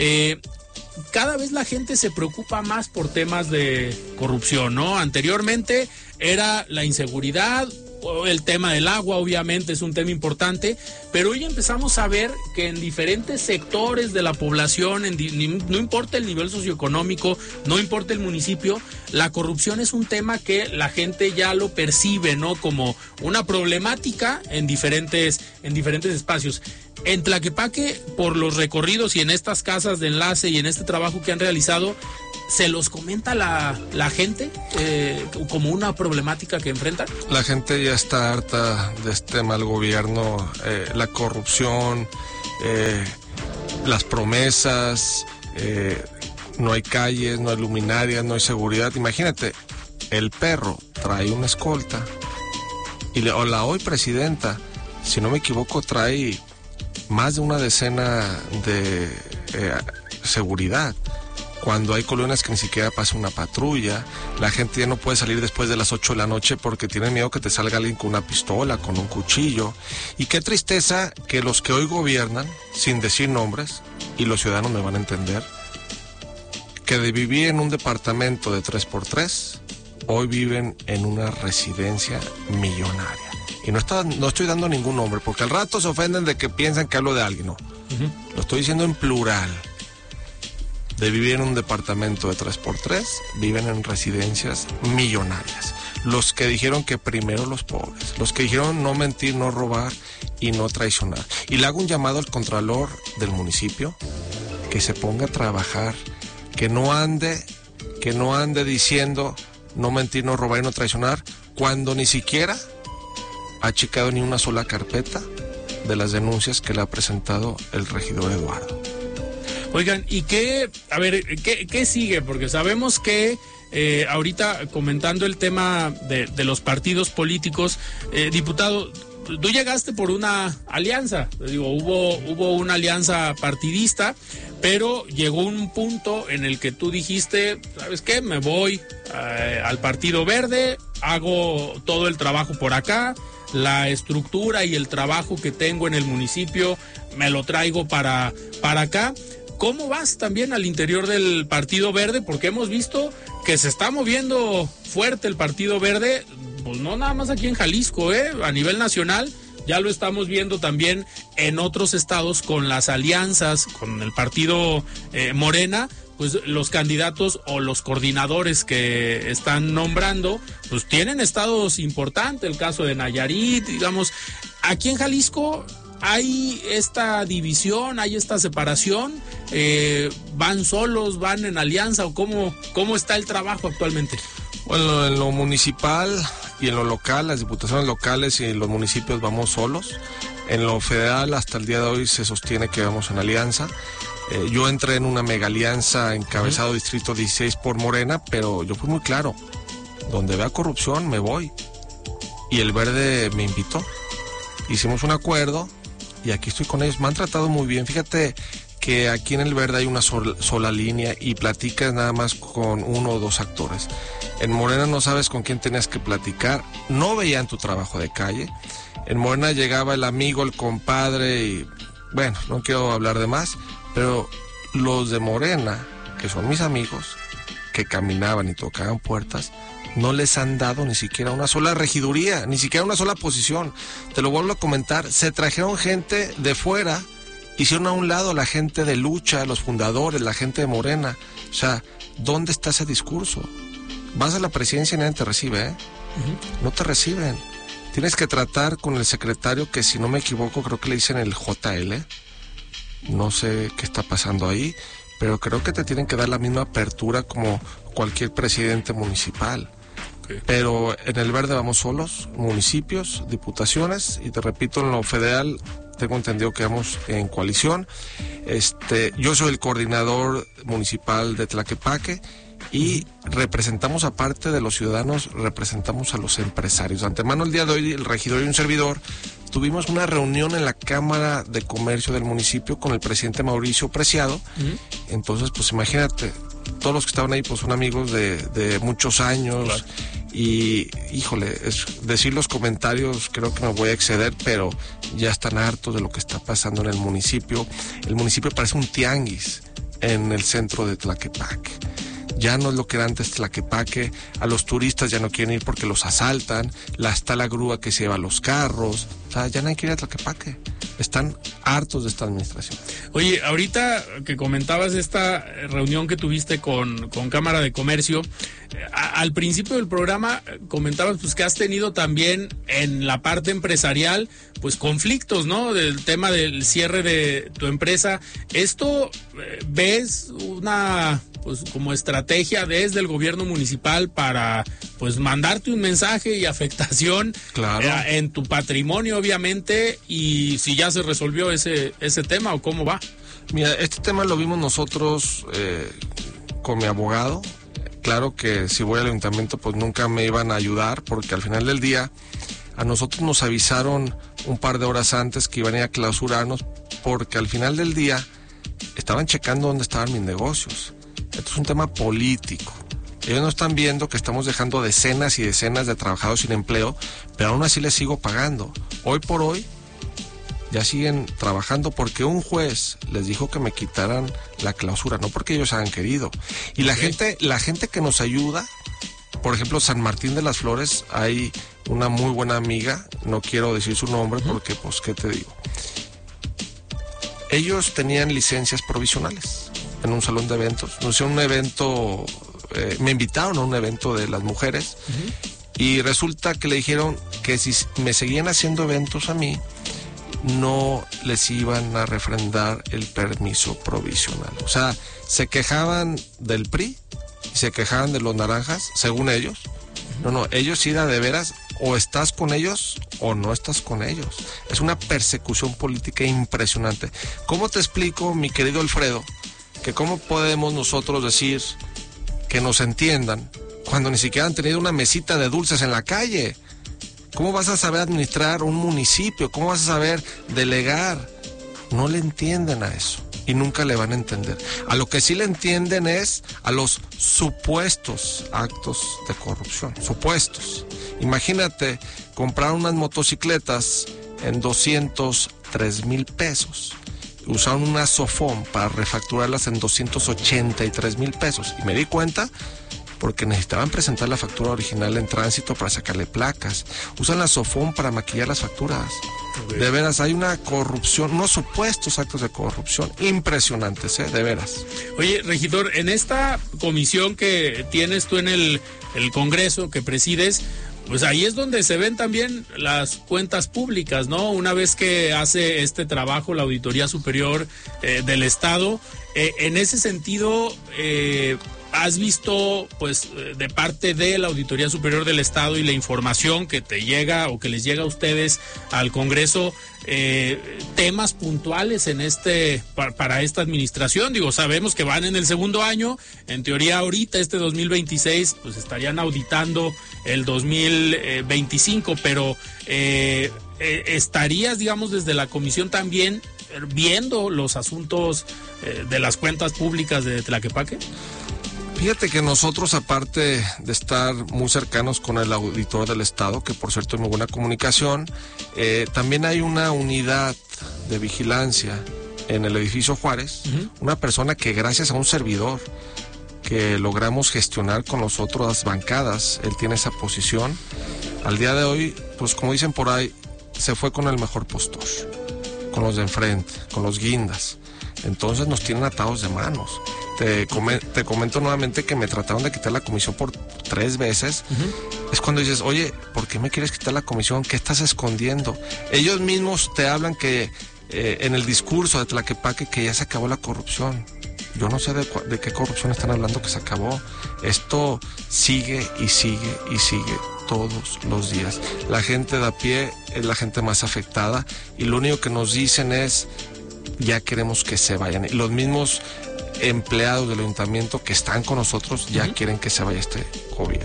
Speaker 9: cada vez la gente se preocupa más por temas de corrupción, ¿no? Anteriormente era la inseguridad, el tema del agua obviamente es un tema importante, pero hoy empezamos a ver que en diferentes sectores de la población, no importa el nivel socioeconómico, no importa el municipio, la corrupción es un tema que la gente ya lo percibe, ¿no? Como una problemática en diferentes espacios. En Tlaquepaque, por los recorridos y en estas casas de enlace y en este trabajo que han realizado, ¿se los comenta la gente como una problemática que enfrentan?
Speaker 10: La gente ya está harta de este mal gobierno, la corrupción, las promesas, no hay calles, no hay luminarias, no hay seguridad. Imagínate, el perro trae una escolta o la hoy presidenta, si no me equivoco, trae más de una decena de seguridad. Cuando hay colonias que ni siquiera pasa una patrulla, la gente ya no puede salir después de las 8 de la noche porque tiene miedo que te salga alguien con una pistola, con un cuchillo. Y qué tristeza que los que hoy gobiernan, sin decir nombres, y los ciudadanos me van a entender, que de vivir en un departamento de 3x3, hoy viven en una residencia millonaria. Y no estoy dando ningún nombre, porque al rato se ofenden de que piensan que hablo de alguien, no. Lo estoy diciendo en plural. De vivir en un departamento de 3x3, viven en residencias millonarias. Los que dijeron que primero los pobres, los que dijeron no mentir, no robar y no traicionar. Y le hago un llamado al contralor del municipio, que se ponga a trabajar, que no ande diciendo no mentir, no robar y no traicionar, cuando ni siquiera ha checado ni una sola carpeta de las denuncias que le ha presentado el regidor Eduardo.
Speaker 9: Oigan, ¿y qué sigue? Porque sabemos que ahorita comentando el tema de los partidos políticos, diputado, tú llegaste por una alianza, digo, hubo una alianza partidista, pero llegó un punto en el que tú dijiste, ¿sabes qué? Me voy al Partido Verde, hago todo el trabajo por acá, la estructura y el trabajo que tengo en el municipio me lo traigo para acá. ¿Cómo vas también al interior del Partido Verde? Porque hemos visto que se está moviendo fuerte el Partido Verde, pues no nada más aquí en Jalisco, a nivel nacional. Ya lo estamos viendo también en otros estados con las alianzas, con el partido Morena, pues los candidatos o los coordinadores que están nombrando, pues tienen estados importantes, el caso de Nayarit, digamos. Aquí en Jalisco hay esta división, hay esta separación, ¿van solos, van en alianza o cómo está el trabajo actualmente?
Speaker 10: Bueno, en lo municipal y en lo local, las diputaciones locales y los municipios vamos solos. En lo federal, hasta el día de hoy se sostiene que vamos en alianza. Yo entré en una mega alianza encabezado Distrito 16 por Morena, pero yo fui muy claro, donde vea corrupción me voy. Y el Verde me invitó. Hicimos un acuerdo y aquí estoy con ellos. Me han tratado muy bien. Fíjate que aquí en el Verde hay una sola línea y platicas nada más con uno o dos actores. En Morena no sabes con quién tenías que platicar, no veían tu trabajo de calle. En Morena llegaba el amigo, el compadre y bueno, no quiero hablar de más, pero los de Morena, que son mis amigos, que caminaban y tocaban puertas, no les han dado ni siquiera una sola regiduría, ni siquiera una sola posición. Te lo vuelvo a comentar, se trajeron gente de fuera, hicieron a un lado a la gente de lucha, los fundadores, la gente de Morena. O sea, ¿dónde está ese discurso? Vas a la presidencia y nadie te recibe, No te reciben. Tienes que tratar con el secretario, que si no me equivoco creo que le dicen el JL. No sé qué está pasando ahí, pero creo que te tienen que dar la misma apertura como cualquier presidente municipal. Okay. Pero en el Verde vamos solos, municipios, diputaciones, y te repito, en lo federal tengo entendido que vamos en coalición. Yo soy el coordinador municipal de Tlaquepaque y representamos, aparte de los ciudadanos, representamos a los empresarios. De antemano, el día de hoy, el regidor y un servidor tuvimos una reunión en la Cámara de Comercio del municipio con el presidente Mauricio Preciado. Entonces, pues imagínate, todos los que estaban ahí pues son amigos de muchos años. Claro. Y, híjole, decir los comentarios creo que me voy a exceder, pero ya están hartos de lo que está pasando en el municipio. El municipio parece un tianguis en el centro de Tlaquepaque. Ya no es lo que era antes Tlaquepaque. A los turistas ya no quieren ir porque los asaltan. Está la grúa que se lleva los carros. O sea, ya nadie quiere ir a Tlaquepaque. Están hartos de esta administración.
Speaker 9: Oye, ahorita que comentabas esta reunión que tuviste con Cámara de Comercio, al principio del programa comentabas pues que has tenido también en la parte empresarial pues conflictos, ¿no? Del tema del cierre de tu empresa. ¿Esto ves una pues como estrategia desde el gobierno municipal para pues mandarte un mensaje y afectación en tu patrimonio, obviamente, y si ya se resolvió ese tema o cómo va?
Speaker 10: Mira, este tema lo vimos nosotros con mi abogado. Claro que si voy al ayuntamiento pues nunca me iban a ayudar, porque al final del día a nosotros nos avisaron un par de horas antes que iban a ir a clausurarnos, porque al final del día estaban checando dónde estaban mis negocios. Esto es un tema político. Ellos no están viendo que estamos dejando decenas y decenas de trabajadores sin empleo, pero aún así les sigo pagando. Hoy por hoy ya siguen trabajando porque un juez les dijo que me quitaran la clausura, no porque ellos hayan querido. Y la gente que nos ayuda, por ejemplo, San Martín de las Flores, hay una muy buena amiga, no quiero decir su nombre porque, pues, ¿qué te digo? Ellos tenían licencias provisionales en un salón de eventos. No sé, un evento, me invitaron a un evento de las mujeres y resulta que le dijeron que si me seguían haciendo eventos a mí, no les iban a refrendar el permiso provisional. O sea, se quejaban del PRI y se quejaban de los naranjas, según ellos. No, ellos sí de veras, o estás con ellos o no estás con ellos. Es una persecución política impresionante. ¿Cómo te explico, mi querido Alfredo, que cómo podemos nosotros decir que nos entiendan cuando ni siquiera han tenido una mesita de dulces en la calle? ¿Cómo vas a saber administrar un municipio? ¿Cómo vas a saber delegar? No le entienden a eso y nunca le van a entender. A lo que sí le entienden es a los supuestos actos de corrupción. Supuestos. Imagínate comprar unas motocicletas en 203,000 pesos. Usaron una Sofón para refacturarlas en 283,000 pesos. Y me di cuenta porque necesitaban presentar la factura original en tránsito para sacarle placas. Usan la Sofón para maquillar las facturas. Okay. De veras, hay una corrupción, unos supuestos actos de corrupción impresionantes, de veras.
Speaker 9: Oye, regidor, en esta comisión que tienes tú en el Congreso, que presides, pues ahí es donde se ven también las cuentas públicas, ¿no? Una vez que hace este trabajo la Auditoría Superior del Estado, en ese sentido, ¿has visto, pues, de parte de la Auditoría Superior del Estado y la información que te llega o que les llega a ustedes al Congreso, temas puntuales en para esta administración? Digo, sabemos que van en el segundo año, en teoría ahorita, 2026, pues estarían auditando el 2025, pero ¿estarías, digamos, desde la comisión también viendo los asuntos de las cuentas públicas de Tlaquepaque?
Speaker 10: Fíjate que nosotros, aparte de estar muy cercanos con el auditor del Estado, que por cierto hay muy buena comunicación, también hay una unidad de vigilancia en el edificio Juárez, una persona que gracias a un servidor que logramos gestionar con las otras bancadas, él tiene esa posición. Al día de hoy, pues como dicen por ahí, se fue con el mejor postor, con los de enfrente, con los guindas. Entonces nos tienen atados de manos. Te comento nuevamente que me trataron de quitar la comisión por 3 veces. Es cuando dices, oye, ¿por qué me quieres quitar la comisión? ¿Qué estás escondiendo? Ellos mismos te hablan que en el discurso de Tlaquepaque que ya se acabó la corrupción. Yo no sé de qué corrupción están hablando que se acabó. Esto sigue y sigue y sigue todos los días. La gente de a pie es la gente más afectada y lo único que nos dicen es, ya queremos que se vayan. Y los mismos empleados del ayuntamiento que están con nosotros ya quieren que se vaya este gobierno.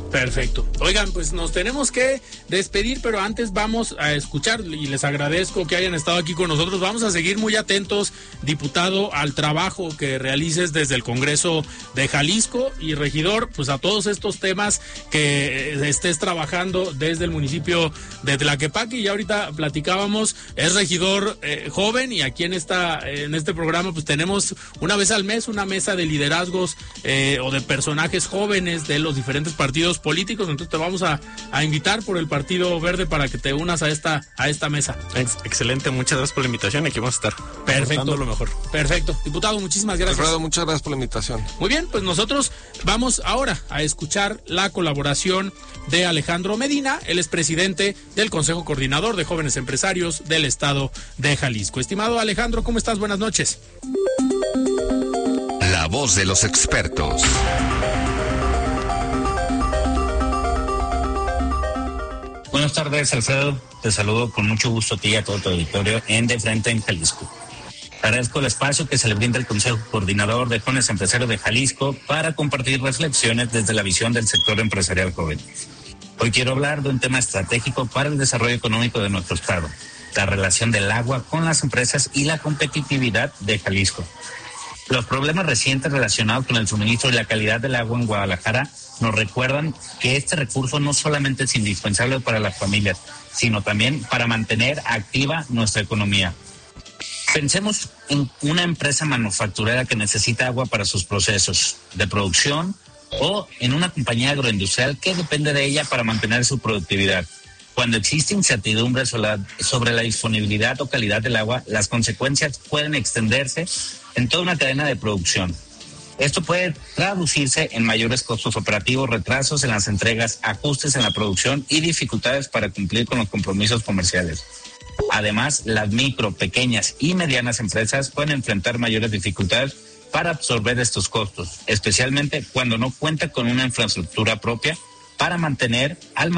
Speaker 9: Perfecto. Oigan, pues nos tenemos que despedir, pero antes vamos a escuchar, y les agradezco que hayan estado aquí con nosotros. Vamos a seguir muy atentos, diputado, al trabajo que realices desde el Congreso de Jalisco, y regidor, pues a todos estos temas que estés trabajando desde el municipio de Tlaquepaque. Y ahorita platicábamos, es regidor joven, y aquí en este programa pues tenemos una vez al mes una mesa de liderazgos o de personajes jóvenes de los diferentes partidos políticos. Entonces te vamos a invitar por el Partido Verde para que te unas a esta mesa.
Speaker 11: Excelente, muchas gracias por la invitación, aquí vamos a estar.
Speaker 9: Perfecto,
Speaker 11: lo mejor.
Speaker 9: Perfecto, diputado, muchísimas gracias.
Speaker 10: Alfredo, muchas gracias por la invitación.
Speaker 9: Muy bien, pues nosotros vamos ahora a escuchar la colaboración de Alejandro Medina. Él es presidente del Consejo Coordinador de Jóvenes Empresarios del Estado de Jalisco. Estimado Alejandro, ¿cómo estás? Buenas noches.
Speaker 8: La voz de los expertos.
Speaker 2: Buenas tardes, Alfredo. Te saludo con mucho gusto a ti y a todo tu auditorio en De Frente en Jalisco. Agradezco el espacio que se le brinda al Consejo Coordinador de Jóvenes Empresarios de Jalisco para compartir reflexiones desde la visión del sector empresarial joven. Hoy quiero hablar de un tema estratégico para el desarrollo económico de nuestro estado, la relación del agua con las empresas y la competitividad de Jalisco. Los problemas recientes relacionados con el suministro y la calidad del agua en Guadalajara nos recuerdan que este recurso no solamente es indispensable para las familias, sino también para mantener activa nuestra economía. Pensemos en una empresa manufacturera que necesita agua para sus procesos de producción, o en una compañía agroindustrial que depende de ella para mantener su productividad. Cuando existe incertidumbre sobre la disponibilidad o calidad del agua, las consecuencias pueden extenderse en toda una cadena de producción. Esto puede traducirse en mayores costos operativos, retrasos en las entregas, ajustes en la producción y dificultades para cumplir con los compromisos comerciales. Además, las micro, pequeñas y medianas empresas pueden enfrentar mayores dificultades para absorber estos costos, especialmente cuando no cuenta con una infraestructura propia para mantener,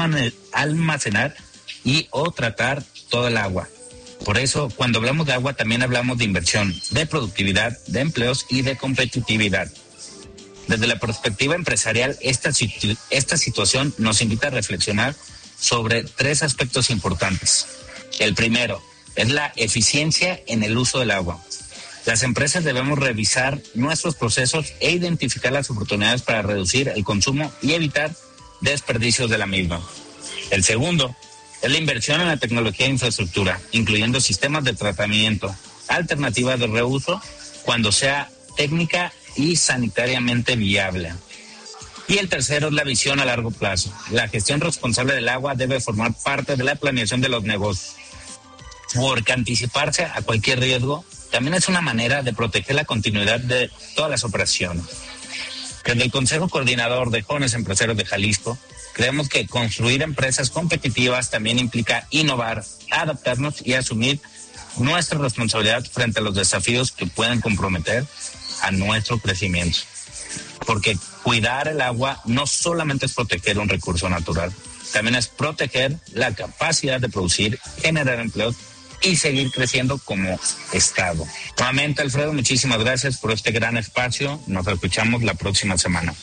Speaker 2: almacenar y o tratar toda el agua. Por eso, cuando hablamos de agua, también hablamos de inversión, de productividad, de empleos y de competitividad. Desde la perspectiva empresarial, esta situación nos invita a reflexionar sobre tres aspectos importantes. El primero es la eficiencia en el uso del agua. Las empresas debemos revisar nuestros procesos e identificar las oportunidades para reducir el consumo y evitar desperdicios de la misma. El segundo es la inversión en la tecnología e infraestructura, incluyendo sistemas de tratamiento, alternativas de reuso, cuando sea técnica y sanitariamente viable. Y el tercero es la visión a largo plazo. La gestión responsable del agua debe formar parte de la planeación de los negocios, porque anticiparse a cualquier riesgo también es una manera de proteger la continuidad de todas las operaciones. Desde el Consejo Coordinador de Jóvenes Empresarios de Jalisco, creemos que construir empresas competitivas también implica innovar, adaptarnos y asumir nuestra responsabilidad frente a los desafíos que pueden comprometer a nuestro crecimiento. Porque cuidar el agua no solamente es proteger un recurso natural, también es proteger la capacidad de producir, generar empleos y seguir creciendo como Estado. Nuevamente, Alfredo, muchísimas gracias por este gran espacio. Nos escuchamos la próxima semana.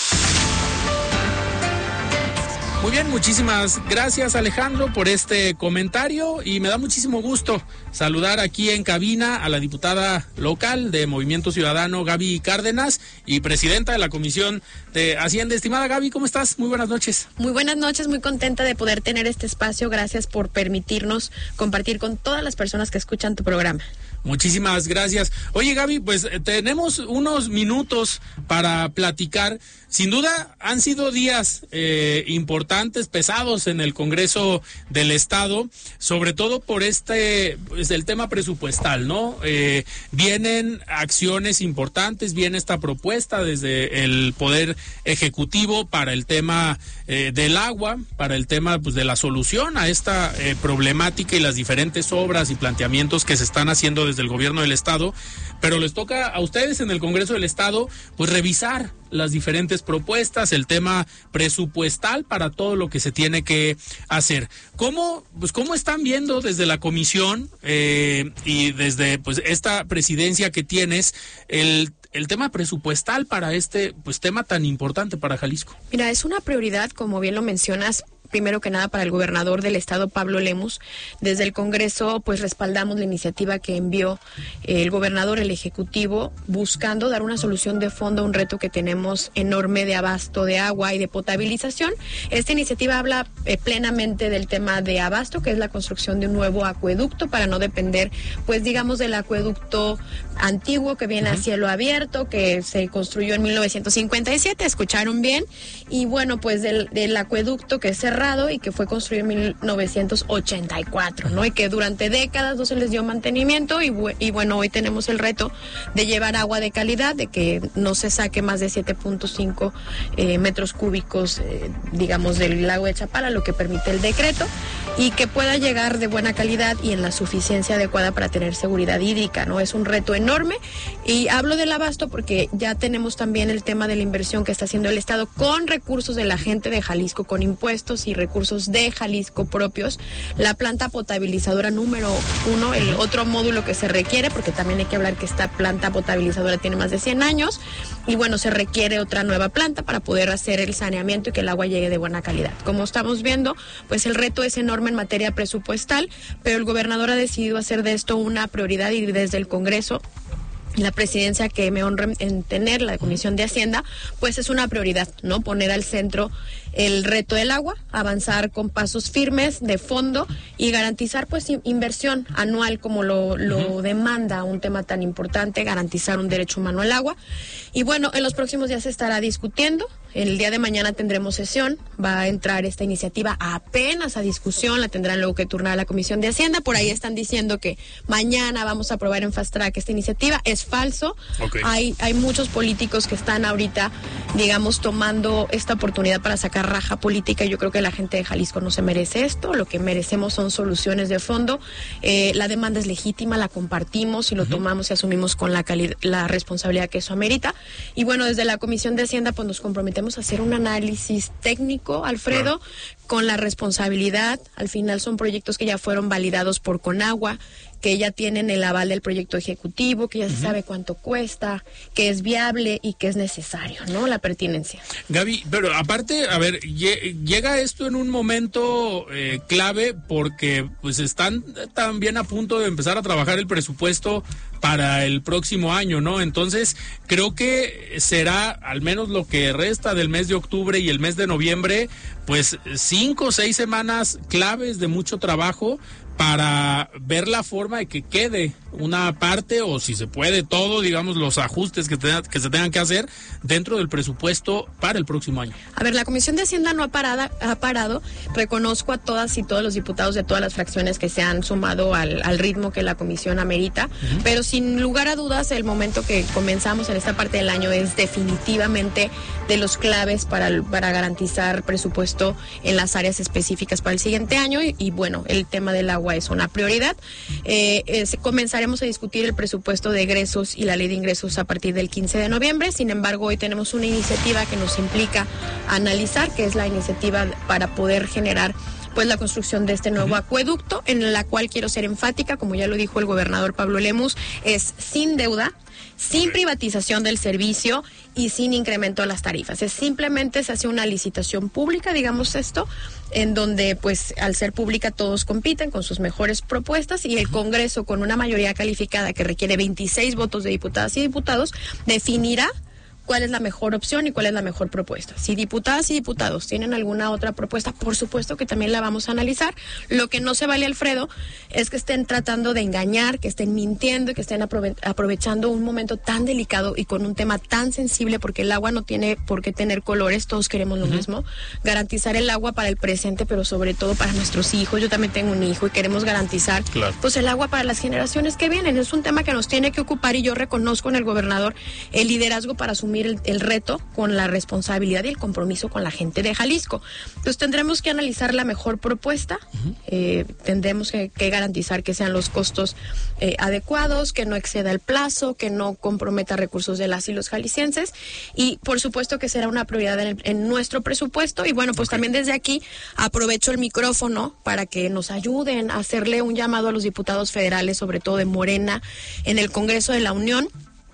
Speaker 9: Muy bien, muchísimas gracias, Alejandro, por este comentario, y me da muchísimo gusto saludar aquí en cabina a la diputada local de Movimiento Ciudadano, Gaby Cárdenas, y presidenta de la Comisión de Hacienda. Estimada Gaby, ¿cómo estás? Muy buenas noches.
Speaker 22: Muy buenas noches, muy contenta de poder tener este espacio. Gracias por permitirnos compartir con todas las personas que escuchan tu programa.
Speaker 9: Muchísimas gracias. Oye, Gaby, pues tenemos unos minutos para platicar. Sin duda han sido días importantes, pesados en el Congreso del Estado, sobre todo por pues, el tema presupuestal, ¿no? Vienen acciones importantes, viene esta propuesta desde el Poder Ejecutivo para el tema del agua, para el tema pues de la solución a esta problemática y las diferentes obras y planteamientos que se están haciendo desde el gobierno del Estado, pero les toca a ustedes en el Congreso del Estado pues revisar las diferentes propuestas, el tema presupuestal para todo lo que se tiene que hacer. ¿Cómo están viendo desde la comisión y desde pues esta presidencia que tienes el el tema presupuestal para este tema tan importante para Jalisco.
Speaker 22: Mira, es una prioridad, como bien lo mencionas, primero que nada para el gobernador del estado, Pablo Lemus. Desde el Congreso, pues respaldamos la iniciativa que envió el gobernador, el Ejecutivo, buscando dar una solución de fondo a un reto que tenemos enorme de abasto de agua y de potabilización. Esta iniciativa habla plenamente del tema de abasto, que es la construcción de un nuevo acueducto para no depender, pues digamos, del acueducto antiguo que viene a cielo abierto, que se construyó en 1957, escucharon bien, y bueno, pues del acueducto que es cerrado y que fue construido en 1984, ¿no? Y que durante décadas no se les dio mantenimiento y bueno, hoy tenemos el reto de llevar agua de calidad, de que no se saque más de 7.5 metros cúbicos, digamos, del lago de Chapala, lo que permite el decreto, y que pueda llegar de buena calidad y en la suficiencia adecuada para tener seguridad hídrica, ¿no? Es un reto enorme, y hablo del abasto porque ya tenemos también el tema de la inversión que está haciendo el Estado con recursos de la gente de Jalisco, con impuestos y recursos de Jalisco propios, la planta potabilizadora número 1, el otro módulo que se requiere, porque también hay que hablar que esta planta potabilizadora tiene más de 100 años, y bueno, se requiere otra nueva planta para poder hacer el saneamiento y que el agua llegue de buena calidad. Como estamos viendo, pues el reto es enorme en materia presupuestal, pero el gobernador ha decidido hacer de esto una prioridad, y desde el Congreso, la presidencia que me honra en tener, la Comisión de Hacienda, pues es una prioridad, ¿no? Poner al centro el reto del agua, avanzar con pasos firmes de fondo y garantizar pues inversión anual como lo demanda un tema tan importante, garantizar un derecho humano al agua. Y bueno, en los próximos días se estará discutiendo. El día de mañana tendremos sesión, va a entrar esta iniciativa apenas a discusión, la tendrán luego que turnar a la Comisión de Hacienda. Por ahí están diciendo que mañana vamos a aprobar en fast track esta iniciativa. Es falso. Okay. Hay muchos políticos que están ahorita, digamos, tomando esta oportunidad para sacar raja política, y yo creo que la gente de Jalisco no se merece esto. Lo que merecemos son soluciones de fondo. La demanda es legítima, la compartimos y lo tomamos y asumimos con la responsabilidad que eso amerita. Y bueno, desde la Comisión de Hacienda pues nos comprometemos a hacer un análisis técnico, Alfredo, con la responsabilidad. Al final son proyectos que ya fueron validados por Conagua, que ya tienen el aval del proyecto ejecutivo, que ya se sabe cuánto cuesta, que es viable y que es necesario, ¿no? La pertinencia.
Speaker 9: Gaby, pero aparte, a ver, llega esto en un momento clave porque pues están también a punto de empezar a trabajar el presupuesto para el próximo año, ¿no? Entonces, creo que será, al menos lo que resta del mes de octubre y el mes de noviembre, pues 5 o 6 semanas claves de mucho trabajo para ver la forma de que quede una parte, o si se puede todo, digamos, los ajustes que se tengan que hacer dentro del presupuesto para el próximo año.
Speaker 22: A ver, la Comisión de Hacienda no ha parado. Reconozco a todas y todos los diputados de todas las fracciones que se han sumado al ritmo que la comisión amerita, pero sin lugar a dudas el momento que comenzamos en esta parte del año es definitivamente de los claves para garantizar presupuesto en las áreas específicas para el siguiente año, y bueno, el tema del agua es una prioridad. Comenzaremos a discutir el presupuesto de egresos y la ley de ingresos a partir del 15 de noviembre. Sin embargo, hoy tenemos una iniciativa que nos implica analizar, que es la iniciativa para poder generar pues la construcción de este nuevo acueducto, en la cual quiero ser enfática, como ya lo dijo el gobernador Pablo Lemus, es sin deuda, sin privatización del servicio y sin incremento a las tarifas. Simplemente se hace una licitación pública, digamos esto, en donde pues al ser pública todos compiten con sus mejores propuestas, y el Congreso, con una mayoría calificada que requiere 26 votos de diputadas y diputados, definirá cuál es la mejor opción y cuál es la mejor propuesta. Si diputadas y diputados tienen alguna otra propuesta, por supuesto que también la vamos a analizar. Lo que no se vale, Alfredo, es que estén tratando de engañar, que estén mintiendo y que estén aprovechando un momento tan delicado y con un tema tan sensible, porque el agua no tiene por qué tener colores, todos queremos lo mismo. Garantizar el agua para el presente, pero sobre todo para nuestros hijos. Yo también tengo un hijo y queremos garantizar pues el agua para las generaciones que vienen. Es un tema que nos tiene que ocupar, y yo reconozco en el gobernador el liderazgo para asumir el reto con la responsabilidad y el compromiso con la gente de Jalisco. Entonces tendremos que analizar la mejor propuesta, tendremos que garantizar que sean los costos adecuados, que no exceda el plazo, que no comprometa recursos de las y los jaliscienses, y por supuesto que será una prioridad en nuestro presupuesto. Y bueno, pues también desde aquí aprovecho el micrófono para que nos ayuden a hacerle un llamado a los diputados federales, sobre todo de Morena, en el Congreso de la Unión,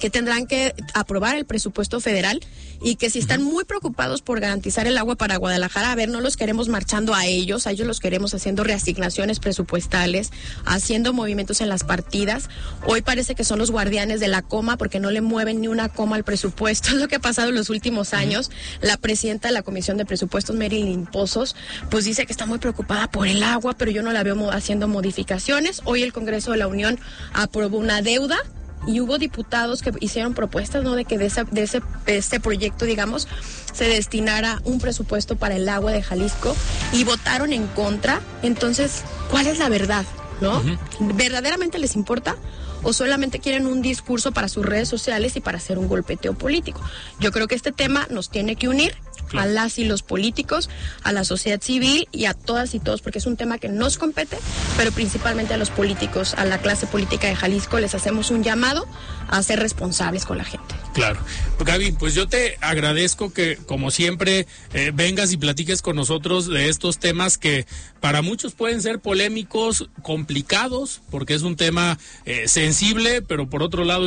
Speaker 22: que tendrán que aprobar el presupuesto federal y que si están muy preocupados por garantizar el agua para Guadalajara, a ver, no los queremos marchando a ellos los queremos haciendo reasignaciones presupuestales, haciendo movimientos en las partidas. Hoy parece que son los guardianes de la coma porque no le mueven ni una coma al presupuesto, es lo que ha pasado en los últimos años. La presidenta de la Comisión de Presupuestos, Marilyn Pozos, pues dice que está muy preocupada por el agua, pero yo no la veo haciendo modificaciones. Hoy el Congreso de la Unión aprobó una deuda y hubo diputados que hicieron propuestas, ¿no?, de que de ese proyecto, digamos, se destinara un presupuesto para el agua de Jalisco y votaron en contra. Entonces, ¿cuál es la verdad, no? ¿Verdaderamente les importa o solamente quieren un discurso para sus redes sociales y para hacer un golpeteo político? Yo creo que este tema nos tiene que unir a las y los políticos, a la sociedad civil y a todas y todos, porque es un tema que nos compete, pero principalmente a los políticos, a la clase política de Jalisco, les hacemos un llamado a ser responsables con la gente.
Speaker 9: Claro. Gaby, pues yo te agradezco que, como siempre, vengas y platiques con nosotros de estos temas que para muchos pueden ser polémicos, complicados, porque es un tema sensible, pero por otro lado